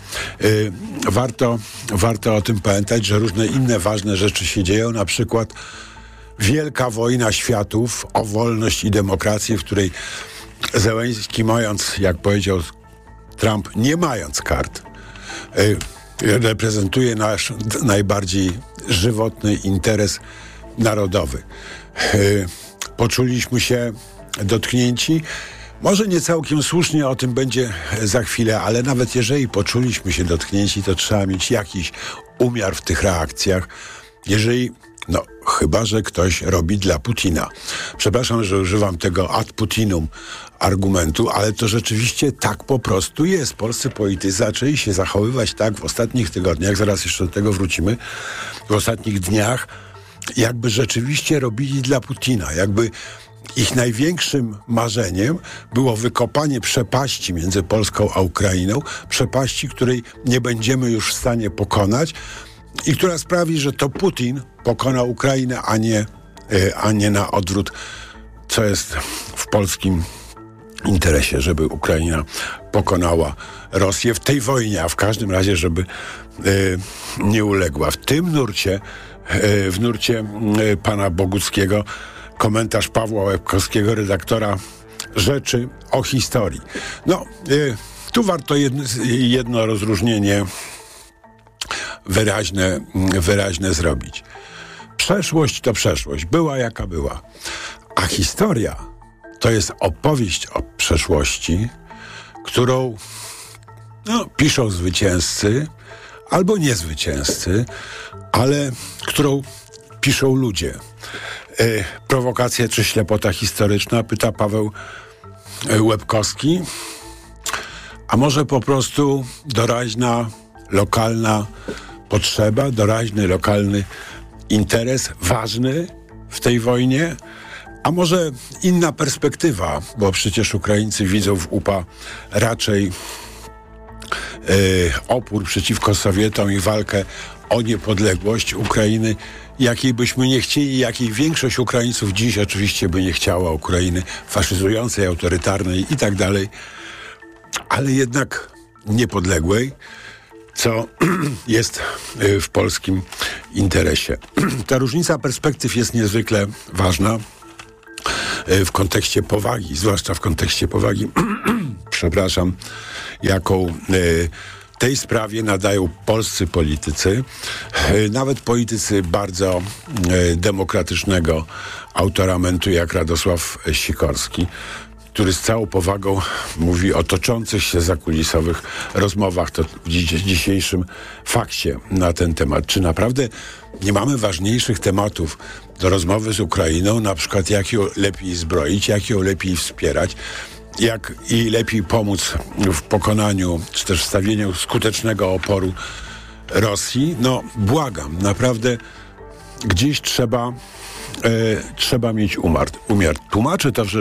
Warto o tym pamiętać, że różne inne ważne rzeczy się dzieją, na przykład wielka wojna światów o wolność i demokrację, w której Zeleński, mając, jak powiedział Trump, nie mając kart, reprezentuje nasz najbardziej żywotny interes narodowy. Poczuliśmy się dotknięci. Może nie całkiem słusznie, o tym będzie za chwilę, ale nawet jeżeli poczuliśmy się dotknięci, to trzeba mieć jakiś umiar w tych reakcjach. Chyba że ktoś robi dla Putina. Przepraszam, że używam tego ad Putinum argumentu, ale to rzeczywiście tak po prostu jest. Polscy politycy zaczęli się zachowywać tak w ostatnich tygodniach, zaraz jeszcze do tego wrócimy, w ostatnich dniach, jakby rzeczywiście robili dla Putina, jakby ich największym marzeniem było wykopanie przepaści między Polską a Ukrainą, przepaści, której nie będziemy już w stanie pokonać i która sprawi, że to Putin pokona Ukrainę, a nie na odwrót, co jest w polskim interesie, żeby Ukraina pokonała Rosję w tej wojnie, a w każdym razie, żeby nie uległa. W tym nurcie, w nurcie pana Boguckiego, komentarz Pawła Łebkowskiego, redaktora Rzeczy o historii. Tu warto jedno rozróżnienie wyraźne zrobić. Przeszłość to przeszłość. Była jaka była. A historia to jest opowieść o przeszłości, którą piszą zwycięzcy albo niezwycięzcy, ale którą piszą ludzie. Prowokacja czy ślepota historyczna? Pyta Paweł Łebkowski. a może po prostu doraźna, lokalna potrzeba, doraźny, lokalny interes ważny w tej wojnie, a może inna perspektywa, bo przecież Ukraińcy widzą w UPA raczej opór przeciwko Sowietom i walkę o niepodległość Ukrainy, jakiej byśmy nie chcieli, jakiej większość Ukraińców dziś oczywiście by nie chciała Ukrainy faszyzującej, autorytarnej i tak dalej, ale jednak niepodległej, co jest w polskim interesie. Ta różnica perspektyw jest niezwykle ważna w kontekście powagi, zwłaszcza w kontekście powagi, przepraszam, jaką tej sprawie nadają polscy politycy, nawet politycy bardzo demokratycznego autoramentu jak Radosław Sikorski, który z całą powagą mówi o toczących się zakulisowych rozmowach to w dzisiejszym fakcie na ten temat. Czy naprawdę nie mamy ważniejszych tematów do rozmowy z Ukrainą, na przykład jak ją lepiej zbroić, jak ją lepiej wspierać, jak i lepiej pomóc w pokonaniu, czy też stawieniu skutecznego oporu Rosji? No, błagam, naprawdę gdzieś trzeba mieć umiar. Tłumaczy to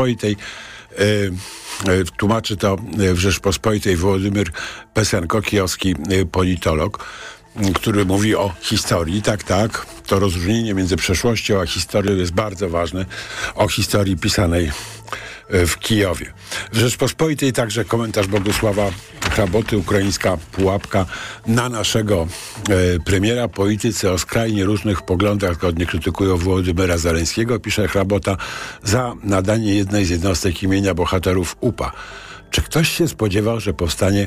w Rzeczpospolitej Wołodymyr Pesenko-Kijowski, politolog, który mówi o historii. Tak, to rozróżnienie między przeszłością a historią jest bardzo ważne. O historii pisanej w Kijowie. W Rzeczpospolitej także komentarz Bogusława Hraboty, ukraińska pułapka na naszego premiera. Politycy o skrajnie różnych poglądach zgodnie krytykują Wołodymyra Zełenskiego, pisze Hrabota, za nadanie jednej z jednostek imienia bohaterów UPA. Czy ktoś się spodziewał, że powstanie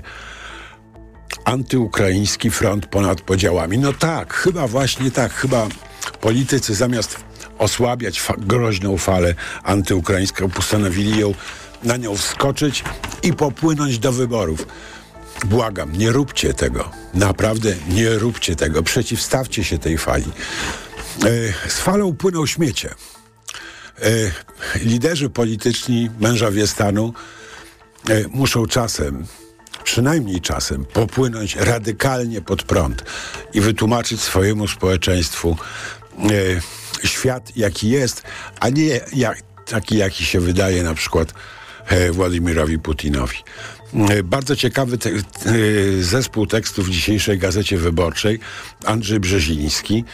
antyukraiński front ponad podziałami? No tak, chyba właśnie tak. Chyba politycy zamiast osłabiać groźną falę antyukraińską, postanowili na nią wskoczyć i popłynąć do wyborów. Błagam, nie róbcie tego. Naprawdę nie róbcie tego. Przeciwstawcie się tej fali. Z falą płyną śmiecie. Liderzy polityczni, mężowie stanu muszą czasem, przynajmniej czasem, popłynąć radykalnie pod prąd i wytłumaczyć swojemu społeczeństwu świat, jaki jest, a nie taki, jaki się wydaje na przykład Władimirowi Putinowi. Bardzo ciekawy zespół tekstów w dzisiejszej Gazecie Wyborczej. Andrzej Brzeziński,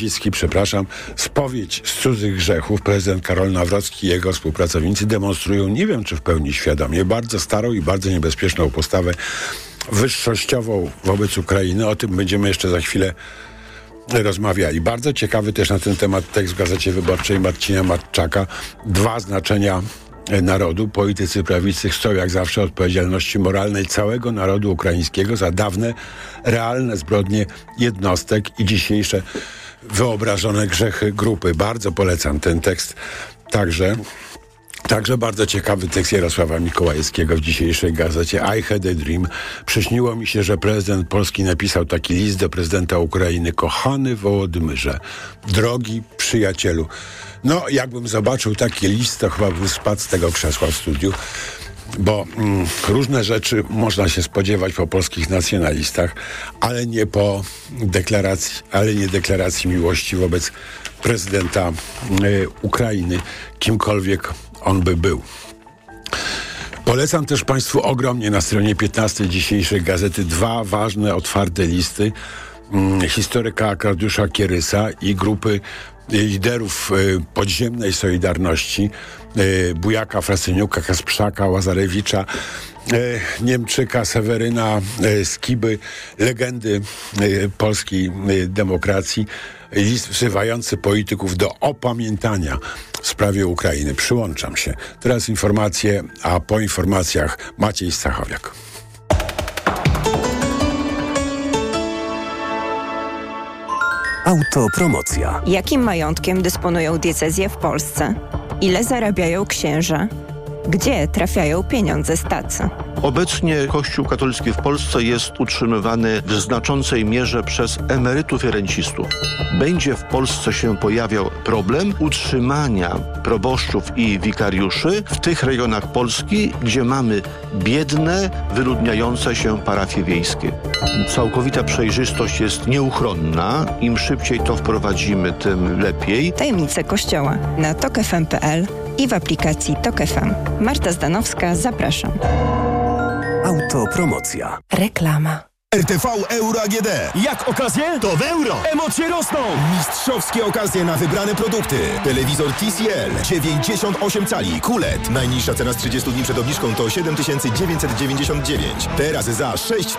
spowiedź z cudzych grzechów. Prezydent Karol Nawrocki i jego współpracownicy demonstrują, nie wiem czy w pełni świadomie, bardzo starą i bardzo niebezpieczną postawę wyższościową wobec Ukrainy. O tym będziemy jeszcze za chwilę rozmawiali. Bardzo ciekawy też na ten temat tekst w Gazecie Wyborczej Marcina Matczaka. 2 znaczenia narodu. Politycy prawicy chcą jak zawsze odpowiedzialności moralnej całego narodu ukraińskiego za dawne, realne zbrodnie jednostek i dzisiejsze wyobrażone grzechy grupy. Bardzo polecam ten tekst. Także bardzo ciekawy tekst Jarosława Mikołajewskiego w dzisiejszej gazecie I had a dream. Przyśniło mi się, że prezydent Polski napisał taki list do prezydenta Ukrainy. Kochany Wołodymyrze, drogi przyjacielu. No, jakbym zobaczył taki list, to chyba bym spadł z tego krzesła w studiu, bo różne rzeczy można się spodziewać po polskich nacjonalistach, ale nie deklaracji miłości wobec prezydenta Ukrainy, kimkolwiek on by był. Polecam też Państwu ogromnie na stronie 15 dzisiejszej gazety 2 ważne, otwarte listy historyka Arkadiusza Kierysa i grupy liderów podziemnej Solidarności, Bujaka, Frasyniuka, Kasprzaka, Łazarewicza, Niemczyka, Seweryna, Skiby, legendy polskiej demokracji. List wzywający polityków do opamiętania w sprawie Ukrainy. Przyłączam się. Teraz informacje, a po informacjach Maciej Stachowiak. Autopromocja. Jakim majątkiem dysponują diecezje w Polsce? Ile zarabiają księża? Gdzie trafiają pieniądze z tacy? Obecnie Kościół katolicki w Polsce jest utrzymywany w znaczącej mierze przez emerytów i rencistów. Będzie w Polsce się pojawiał problem utrzymania proboszczów i wikariuszy w tych rejonach Polski, gdzie mamy biedne, wyludniające się parafie wiejskie. Całkowita przejrzystość jest nieuchronna. Im szybciej to wprowadzimy, tym lepiej. Tajemnice Kościoła na tokfm.pl i w aplikacji Tok FM. Marta Zdanowska, zapraszam. Autopromocja. Reklama. RTV Euro AGD. Jak okazje? To w euro. Emocje rosną. Mistrzowskie okazje na wybrane produkty. Telewizor TCL 98 cali QLED. Najniższa cena z 30 dni przed obniżką to 7999. Teraz za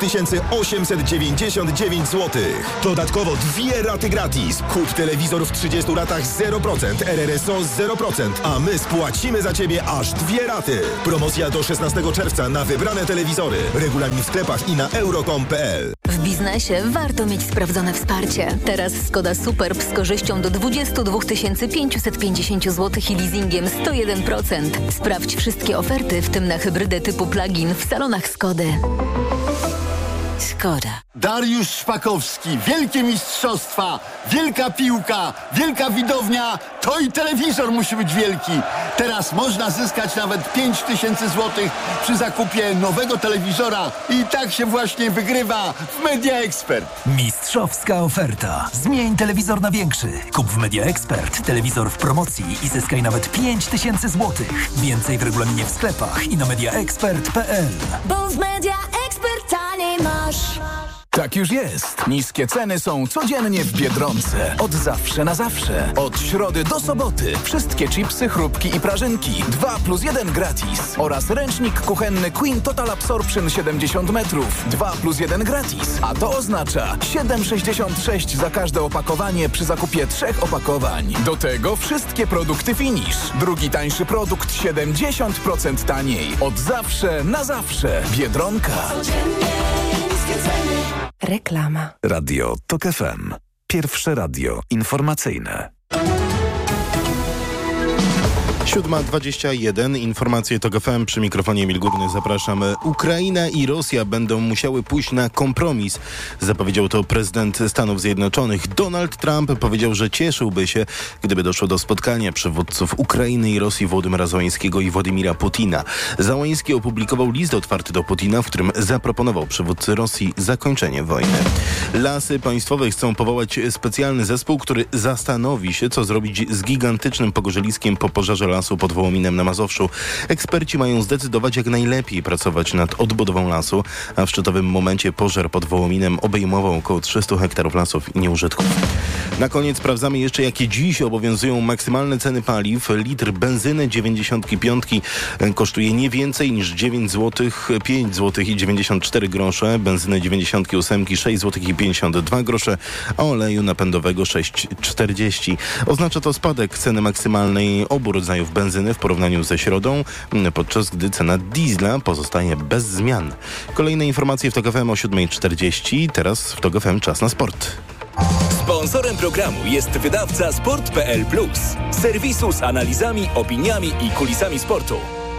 6899 zł. Dodatkowo 2 raty gratis. Kup telewizor w 30 ratach 0%, RRSO 0%, a my spłacimy za Ciebie aż 2 raty. Promocja do 16 czerwca na wybrane telewizory. Regulamin w sklepach i na euro.com.pl. W biznesie warto mieć sprawdzone wsparcie. Teraz Skoda Superb z korzyścią do 22 550 zł i leasingiem 101%. Sprawdź wszystkie oferty, w tym na hybrydę typu plug-in w salonach Skody. Skoda. Dariusz Szpakowski, wielkie mistrzostwa, wielka piłka, wielka widownia, to i telewizor musi być wielki. Teraz można zyskać nawet 5000 zł przy zakupie nowego telewizora i tak się właśnie wygrywa w Media Expert. Mistrzowska oferta. Zmień telewizor na większy. Kup w Media Expert telewizor w promocji i zyskaj nawet 5000 zł. Więcej w regulaminie w sklepach i na mediaexpert.pl. Bo w Media Expert taniej masz. Tak już jest. Niskie ceny są codziennie w Biedronce. Od zawsze na zawsze. Od środy do soboty. Wszystkie chipsy, chrupki i prażynki. 2+1 gratis. Oraz ręcznik kuchenny Queen Total Absorption 70 metrów. 2+1 gratis. A to oznacza 7,66 za każde opakowanie przy zakupie 3 opakowań. Do tego wszystkie produkty Finish. Drugi tańszy produkt 70% taniej. Od zawsze na zawsze. Biedronka. Reklama. Radio Tok FM. Pierwsze radio informacyjne. 7:21. Informacje TOK FM. Przy mikrofonie Emil Górny. Zapraszam. Ukraina i Rosja będą musiały pójść na kompromis. Zapowiedział to prezydent Stanów Zjednoczonych. Donald Trump powiedział, że cieszyłby się, gdyby doszło do spotkania przywódców Ukrainy i Rosji Wołodymyra Zełańskiego i Władimira Putina. Zełański opublikował list otwarty do Putina, w którym zaproponował przywódcy Rosji zakończenie wojny. Lasy Państwowe chcą powołać specjalny zespół, który zastanowi się, co zrobić z gigantycznym pogorzeliskiem po pożarze lasu pod Wołominem na Mazowszu. Eksperci mają zdecydować, jak najlepiej pracować nad odbudową lasu, a w szczytowym momencie pożar pod Wołominem obejmował około 300 hektarów lasów i nieużytków. Na koniec sprawdzamy jeszcze, jakie dziś obowiązują maksymalne ceny paliw. Litr benzyny 95 kosztuje nie więcej niż 9 zł, 5 zł i 94 grosze, benzyny 98 6 zł i 52 grosze, a oleju napędowego 6,40. Oznacza to spadek ceny maksymalnej obu rodzajów benzyny w porównaniu ze środą, podczas gdy cena diesla pozostaje bez zmian. Kolejne informacje w TOK FM o 7:40. Teraz w TOK FM czas na sport. Sponsorem programu jest wydawca Sport.pl Plus, serwisu z analizami, opiniami i kulisami sportu.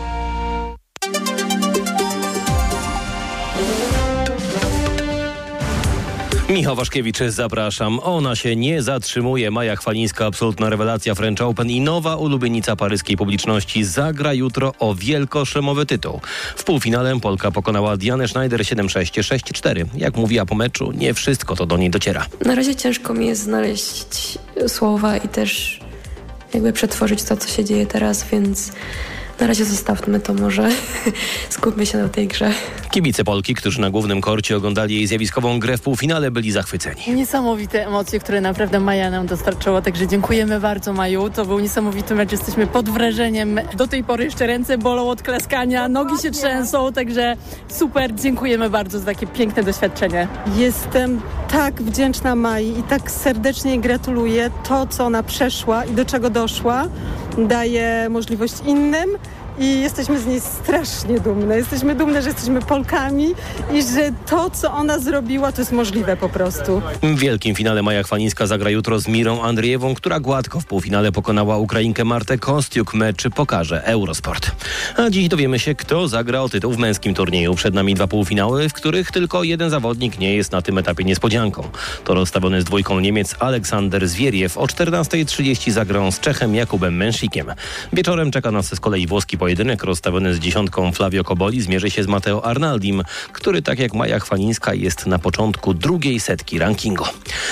Michał Waszkiewicz, zapraszam. Ona się nie zatrzymuje. Maja Chwalińska, absolutna rewelacja French Open i nowa ulubienica paryskiej publiczności zagra jutro o wielkoszemowy tytuł. W półfinale Polka pokonała Dianę Schneider 7-6, 6-4. Jak mówiła po meczu, nie wszystko to do niej dociera. Na razie ciężko mi jest znaleźć słowa i też jakby przetworzyć to, co się dzieje teraz, więc na razie zostawmy to może. Skupmy się na tej grze. Kibice Polki, którzy na głównym korcie oglądali jej zjawiskową grę w półfinale, byli zachwyceni. Niesamowite emocje, które naprawdę Maja nam dostarczyła, także dziękujemy bardzo, Maju. To był niesamowity mecz, jesteśmy pod wrażeniem. Do tej pory jeszcze ręce bolą od klaskania, nogi się trzęsą, także super, dziękujemy bardzo za takie piękne doświadczenie. Jestem tak wdzięczna Mai i tak serdecznie jej gratuluję. To, co ona przeszła i do czego doszła, daje możliwość innym i jesteśmy z niej strasznie dumne. Jesteśmy dumne, że jesteśmy Polkami i że to, co ona zrobiła, to jest możliwe po prostu. W wielkim finale Maja Chwalińska zagra jutro z Mirą Andrzejewą, która gładko w półfinale pokonała Ukrainkę Martę Kostiuk. Mecz pokaże Eurosport. A dziś dowiemy się, kto zagra o tytuł w męskim turnieju. Przed nami 2 półfinały, w których tylko jeden zawodnik nie jest na tym etapie niespodzianką. To rozstawiony z dwójką Niemiec Aleksander Zwieriew. O 14:30 zagrą z Czechem Jakubem Męsikiem. Wieczorem czeka nas z kolei włoski pojedynek rozstawiony z 10 Flavio Koboli. Zmierzy się z Matteo Arnaldim, który tak jak Maja Chwalińska jest na początku drugiej setki rankingu.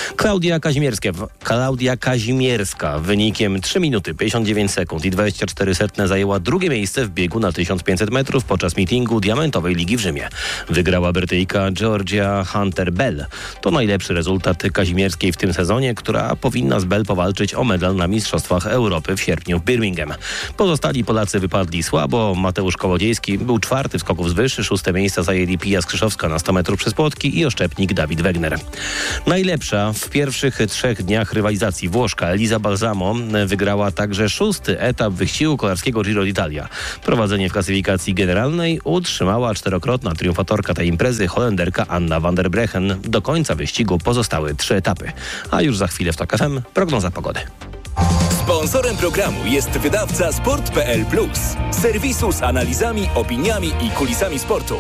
Klaudia Kazimierska wynikiem 3 minuty 59 sekund i 24 setne zajęła drugie miejsce w biegu na 1500 metrów podczas meetingu Diamentowej Ligi w Rzymie. Wygrała Brytyjka Georgia Hunter-Bell. To najlepszy rezultat Kazimierskiej w tym sezonie, która powinna z Bell powalczyć o medal na Mistrzostwach Europy w sierpniu w Birmingham. Pozostali Polacy wypadli słabo. Mateusz Kołodziejski był 4. w skoków z wyższy, 6. miejsca zajęli Pija Skrzyszowska na 100 metrów przez płotki i oszczepnik Dawid Wegner. Najlepsza w pierwszych 3 dniach rywalizacji Włoszka Elisa Balsamo wygrała także 6. etap wyścigu kolarskiego Giro d'Italia. Prowadzenie w klasyfikacji generalnej utrzymała 4-krotna triumfatorka tej imprezy Holenderka Anna van der Brechen. Do końca wyścigu pozostały 3 etapy. A już za chwilę w TOK FM prognoza pogody. Sponsorem programu jest wydawca Sport.pl Plus, serwisu z analizami, opiniami i kulisami sportu.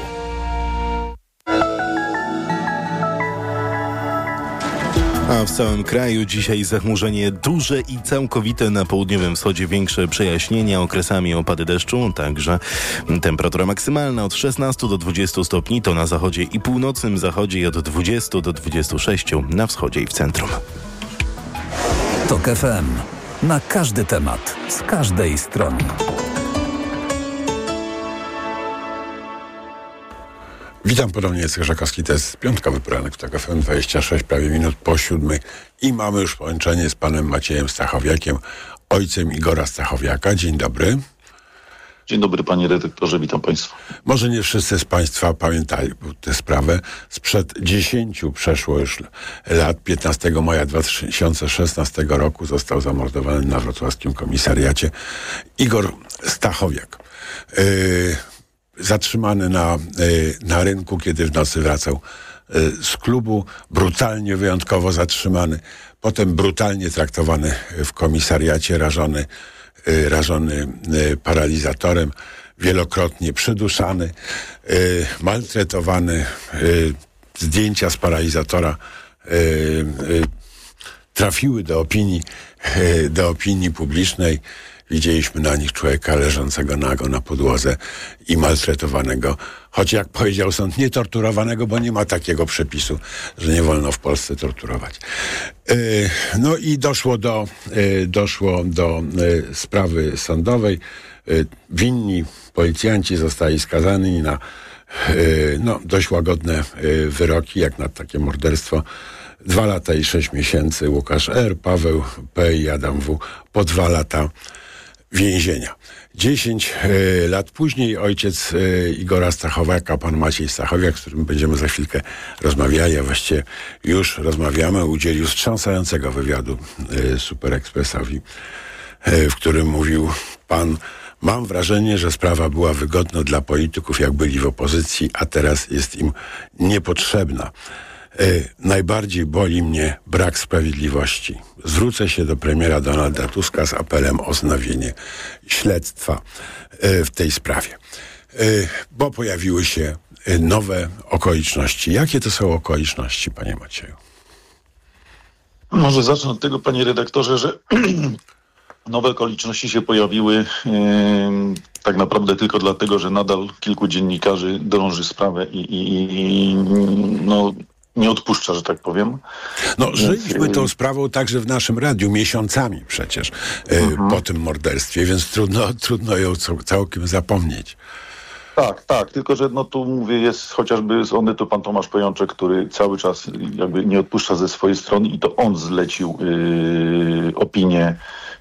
A w całym kraju dzisiaj zachmurzenie duże i całkowite, na południowym wschodzie większe przejaśnienia, okresami opady deszczu, także temperatura maksymalna od 16 do 20 stopni, to na zachodzie i północnym zachodzie i od 20 do 26 na wschodzie i w centrum. TOK FM. Na każdy temat, z każdej strony. Witam ponownie, Jacek Żakowski, to jest piątkowy poranek w TOK FM, 26 prawie minut po 7 i mamy już połączenie z panem Maciejem Stachowiakiem, ojcem Igora Stachowiaka. Dzień dobry. Dzień dobry, panie redaktorze, witam państwa. Może nie wszyscy z państwa pamiętają tę sprawę. Sprzed 10 przeszło już lat, 15 maja 2016 roku został zamordowany na wrocławskim komisariacie Igor Stachowiak. Zatrzymany na rynku, kiedy w nocy wracał z klubu, brutalnie, wyjątkowo zatrzymany, potem brutalnie traktowany w komisariacie, rażony paralizatorem, wielokrotnie przyduszany, maltretowany. Zdjęcia z paralizatora trafiły do opinii publicznej. Widzieliśmy na nich człowieka leżącego nago na podłodze i maltretowanego, choć jak powiedział sąd, nie torturowanego, bo nie ma takiego przepisu, że nie wolno w Polsce torturować. No i doszło do sprawy sądowej. Winni policjanci zostali skazani na dość łagodne wyroki, jak na takie morderstwo. 2 lata i 6 miesięcy Łukasz R., Paweł P. i Adam W. po 2 lata więzienia. 10 lat później ojciec Igora Stachowiaka, pan Maciej Stachowiak, z którym będziemy za chwilkę rozmawiali, a właściwie już rozmawiamy, udzielił wstrząsającego wywiadu Super Expressowi, w którym mówił pan: mam wrażenie, że sprawa była wygodna dla polityków, jak byli w opozycji, a teraz jest im niepotrzebna. Najbardziej boli mnie brak sprawiedliwości. Zwrócę się do premiera Donalda Tuska z apelem o wznowienie śledztwa w tej sprawie. Bo pojawiły się nowe okoliczności. Jakie to są okoliczności, panie Macieju? Może zacznę od tego, panie redaktorze, że nowe okoliczności się pojawiły tak naprawdę tylko dlatego, że nadal kilku dziennikarzy drąży sprawę i nie odpuszcza, że tak powiem. No, żyliśmy tą sprawą także w naszym radiu miesiącami przecież po tym morderstwie, więc trudno ją całkiem zapomnieć. Tak, tylko że tu mówię, jest chociażby z Onetu pan Tomasz Pojączek, który cały czas jakby nie odpuszcza ze swojej strony i to on zlecił opinię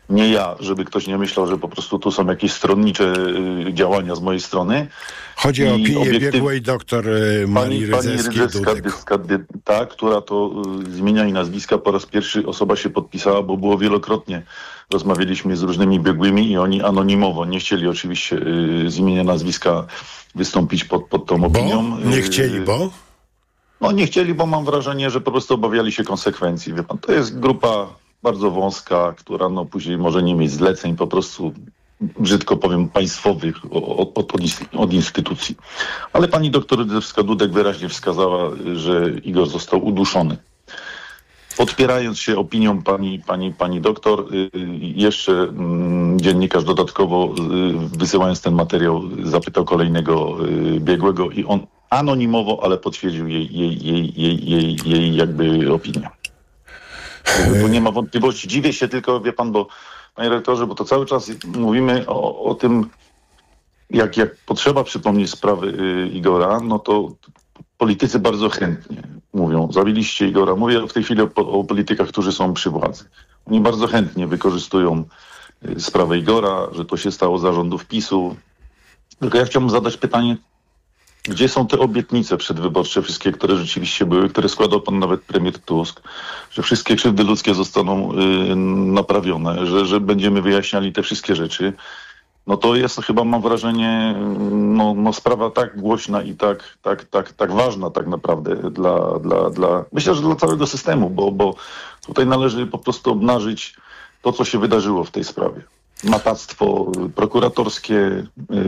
nie ja, żeby ktoś nie myślał, że po prostu tu są jakieś stronnicze działania z mojej strony. Chodzi o opinię biegłej doktor Marii Rydzyckiej-Dudek. Tak, która to z imienia i nazwiska po raz pierwszy osoba się podpisała, bo było wielokrotnie. Rozmawialiśmy z różnymi biegłymi i oni anonimowo nie chcieli oczywiście z imienia nazwiska wystąpić pod tą opinią. Nie chcieli, bo? No nie chcieli, bo mam wrażenie, że po prostu obawiali się konsekwencji. Wie pan, to jest grupa bardzo wąska, która później może nie mieć zleceń, po prostu brzydko powiem, państwowych od instytucji. Ale pani doktor Rydzycka-Dudek wyraźnie wskazała, że Igor został uduszony. Podpierając się opinią pani doktor, jeszcze dziennikarz dodatkowo wysyłając ten materiał zapytał kolejnego biegłego i on anonimowo, ale potwierdził jej jakby opinię. Tu nie ma wątpliwości. Dziwię się tylko, wie pan, bo panie rektorze, bo to cały czas mówimy o tym, jak potrzeba przypomnieć sprawy Igora, no to politycy bardzo chętnie mówią, zabiliście Igora. Mówię w tej chwili o politykach, którzy są przy władzy. Oni bardzo chętnie wykorzystują sprawę Igora, że to się stało za rządów PiS-u. Tylko ja chciałbym zadać pytanie, gdzie są te obietnice przedwyborcze, wszystkie, które rzeczywiście były, które składał pan nawet premier Tusk, że wszystkie krzywdy ludzkie zostaną naprawione, że będziemy wyjaśniali te wszystkie rzeczy. No to jest chyba, mam wrażenie, sprawa tak głośna i tak ważna tak naprawdę dla myślę, że dla całego systemu, bo tutaj należy po prostu obnażyć to, co się wydarzyło w tej sprawie. Matactwo prokuratorskie,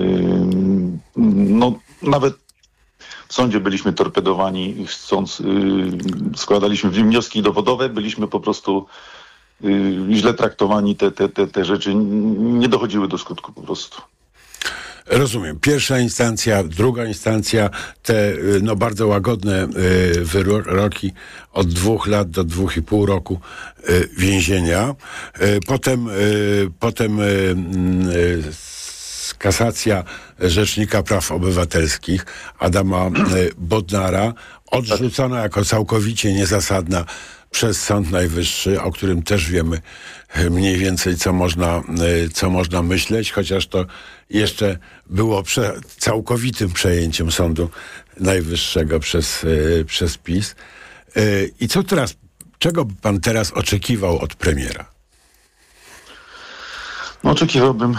nawet w sądzie byliśmy torpedowani, składaliśmy wnioski dowodowe, byliśmy po prostu źle traktowani, te rzeczy nie dochodziły do skutku po prostu. Rozumiem. Pierwsza instancja, druga instancja, te bardzo łagodne wyroki od 2 lat do 2,5 roku więzienia. Potem kasacja Rzecznika Praw Obywatelskich Adama Bodnara, odrzucona jako całkowicie niezasadna przez Sąd Najwyższy, o którym też wiemy mniej więcej, co można myśleć, chociaż to jeszcze było całkowitym przejęciem Sądu Najwyższego przez PiS. I co teraz, czego pan teraz oczekiwał od premiera? Oczekiwałbym,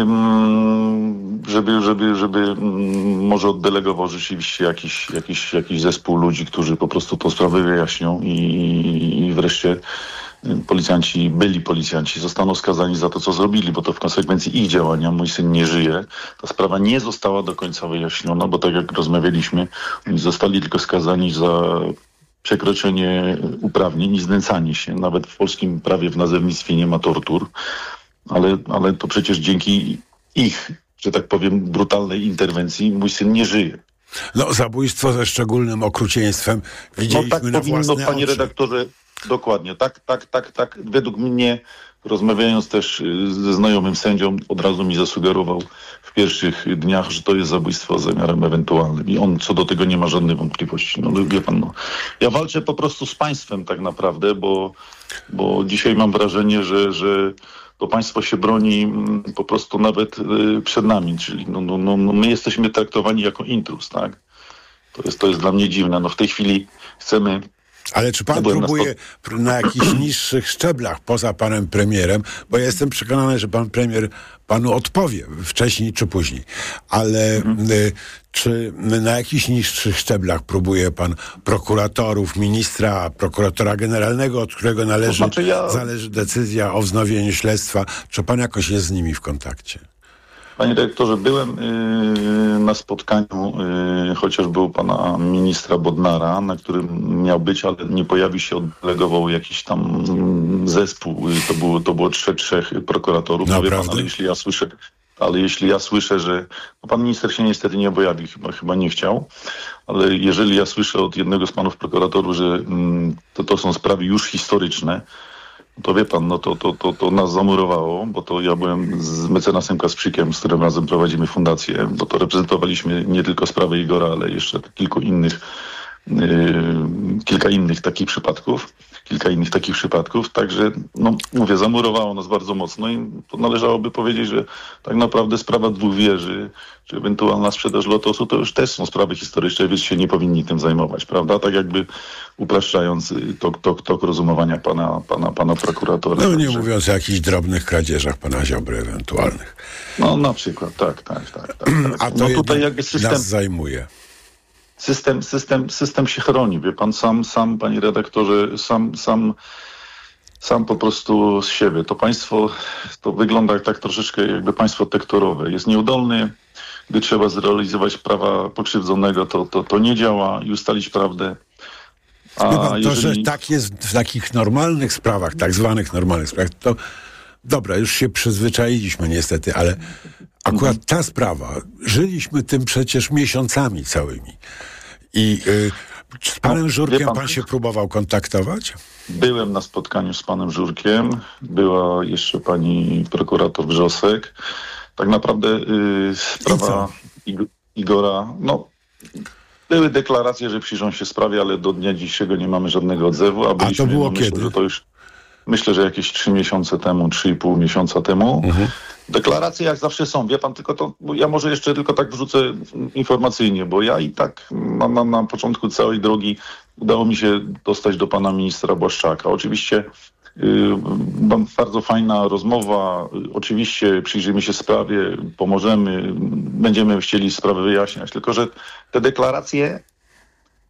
żeby może oddelegował rzeczywiście jakiś zespół ludzi, którzy po prostu tą sprawę wyjaśnią i wreszcie byli policjanci zostaną skazani za to, co zrobili, bo to w konsekwencji ich działania, mój syn nie żyje. Ta sprawa nie została do końca wyjaśniona, bo tak jak rozmawialiśmy, oni zostali tylko skazani za przekroczenie uprawnień i znęcanie się. Nawet w polskim prawie w nazewnictwie nie ma tortur. Ale to przecież dzięki ich, że tak powiem, brutalnej interwencji mój syn nie żyje. Zabójstwo ze szczególnym okrucieństwem widzieliśmy na własne oczy. Panie redaktorze, dokładnie. Tak. Według mnie, rozmawiając też ze znajomym sędzią, od razu mi zasugerował w pierwszych dniach, że to jest zabójstwo z zamiarem ewentualnym. I on co do tego nie ma żadnej wątpliwości. Wie pan, ja walczę po prostu z państwem tak naprawdę, bo dzisiaj mam wrażenie, że to państwo się broni po prostu nawet przed nami, czyli my jesteśmy traktowani jako intruz, tak? To jest dla mnie dziwne. W tej chwili chcemy... Ale czy pan próbuje na jakichś niższych szczeblach poza panem premierem, bo ja jestem przekonany, że pan premier panu odpowie wcześniej czy później, ale czy na jakichś niższych szczeblach próbuje pan prokuratorów, ministra, prokuratora generalnego, od którego zależy decyzja o wznowieniu śledztwa, czy pan jakoś jest z nimi w kontakcie? Panie dyrektorze, byłem na spotkaniu chociażby u pana ministra Bodnara, na którym miał być, ale nie pojawił się, oddelegował jakiś tam zespół. To było trzech prokuratorów. Wie pan, ale jeśli ja słyszę, że pan minister się niestety nie pojawił, chyba nie chciał, ale jeżeli ja słyszę od jednego z panów prokuratorów, że to są sprawy już historyczne, to wie pan, to nas zamurowało, bo to ja byłem z mecenasem Kasprzykiem, z którym razem prowadzimy fundację, bo to reprezentowaliśmy nie tylko sprawę Igora, ale jeszcze kilku innych kilka innych takich przypadków, także no mówię, zamurowało nas bardzo mocno i to należałoby powiedzieć, że tak naprawdę sprawa 2 wieży, czy ewentualna sprzedaż Lotosu, to już też są sprawy historyczne, więc się nie powinni tym zajmować, prawda? Tak jakby upraszczając tok rozumowania pana prokuratora. No nie mówiąc o jakichś drobnych kradzieżach pana Ziobry ewentualnych. No na przykład, tak. A to no tutaj jakby system nas zajmuje. System się chroni, wie pan, sam panie redaktorze, sam po prostu z siebie. To państwo, to wygląda tak troszeczkę jakby państwo tektorowe. Jest nieudolny, gdy trzeba zrealizować prawa pokrzywdzonego, to nie działa i ustalić prawdę. Że tak jest w takich normalnych sprawach, tak zwanych normalnych sprawach, to dobra, już się przyzwyczailiśmy niestety, ale akurat ta sprawa, żyliśmy tym przecież miesiącami całymi. I z panem Żurkiem pan się próbował kontaktować? Byłem na spotkaniu z panem Żurkiem, była jeszcze pani prokurator Wrzosek. Tak naprawdę sprawa Igora, no były deklaracje, że przyjrzą się sprawie, ale do dnia dzisiejszego nie mamy żadnego odzewu. A to było kiedy? Że to już, myślę, że jakieś 3 miesiące temu, 3,5 miesiąca temu. Deklaracje jak zawsze są, wie pan, tylko to, ja może jeszcze tylko tak wrzucę informacyjnie, bo ja i tak na początku całej drogi udało mi się dostać do pana ministra Błaszczaka. Oczywiście bardzo fajna rozmowa, oczywiście przyjrzymy się sprawie, pomożemy, będziemy chcieli sprawę wyjaśniać, tylko że te deklaracje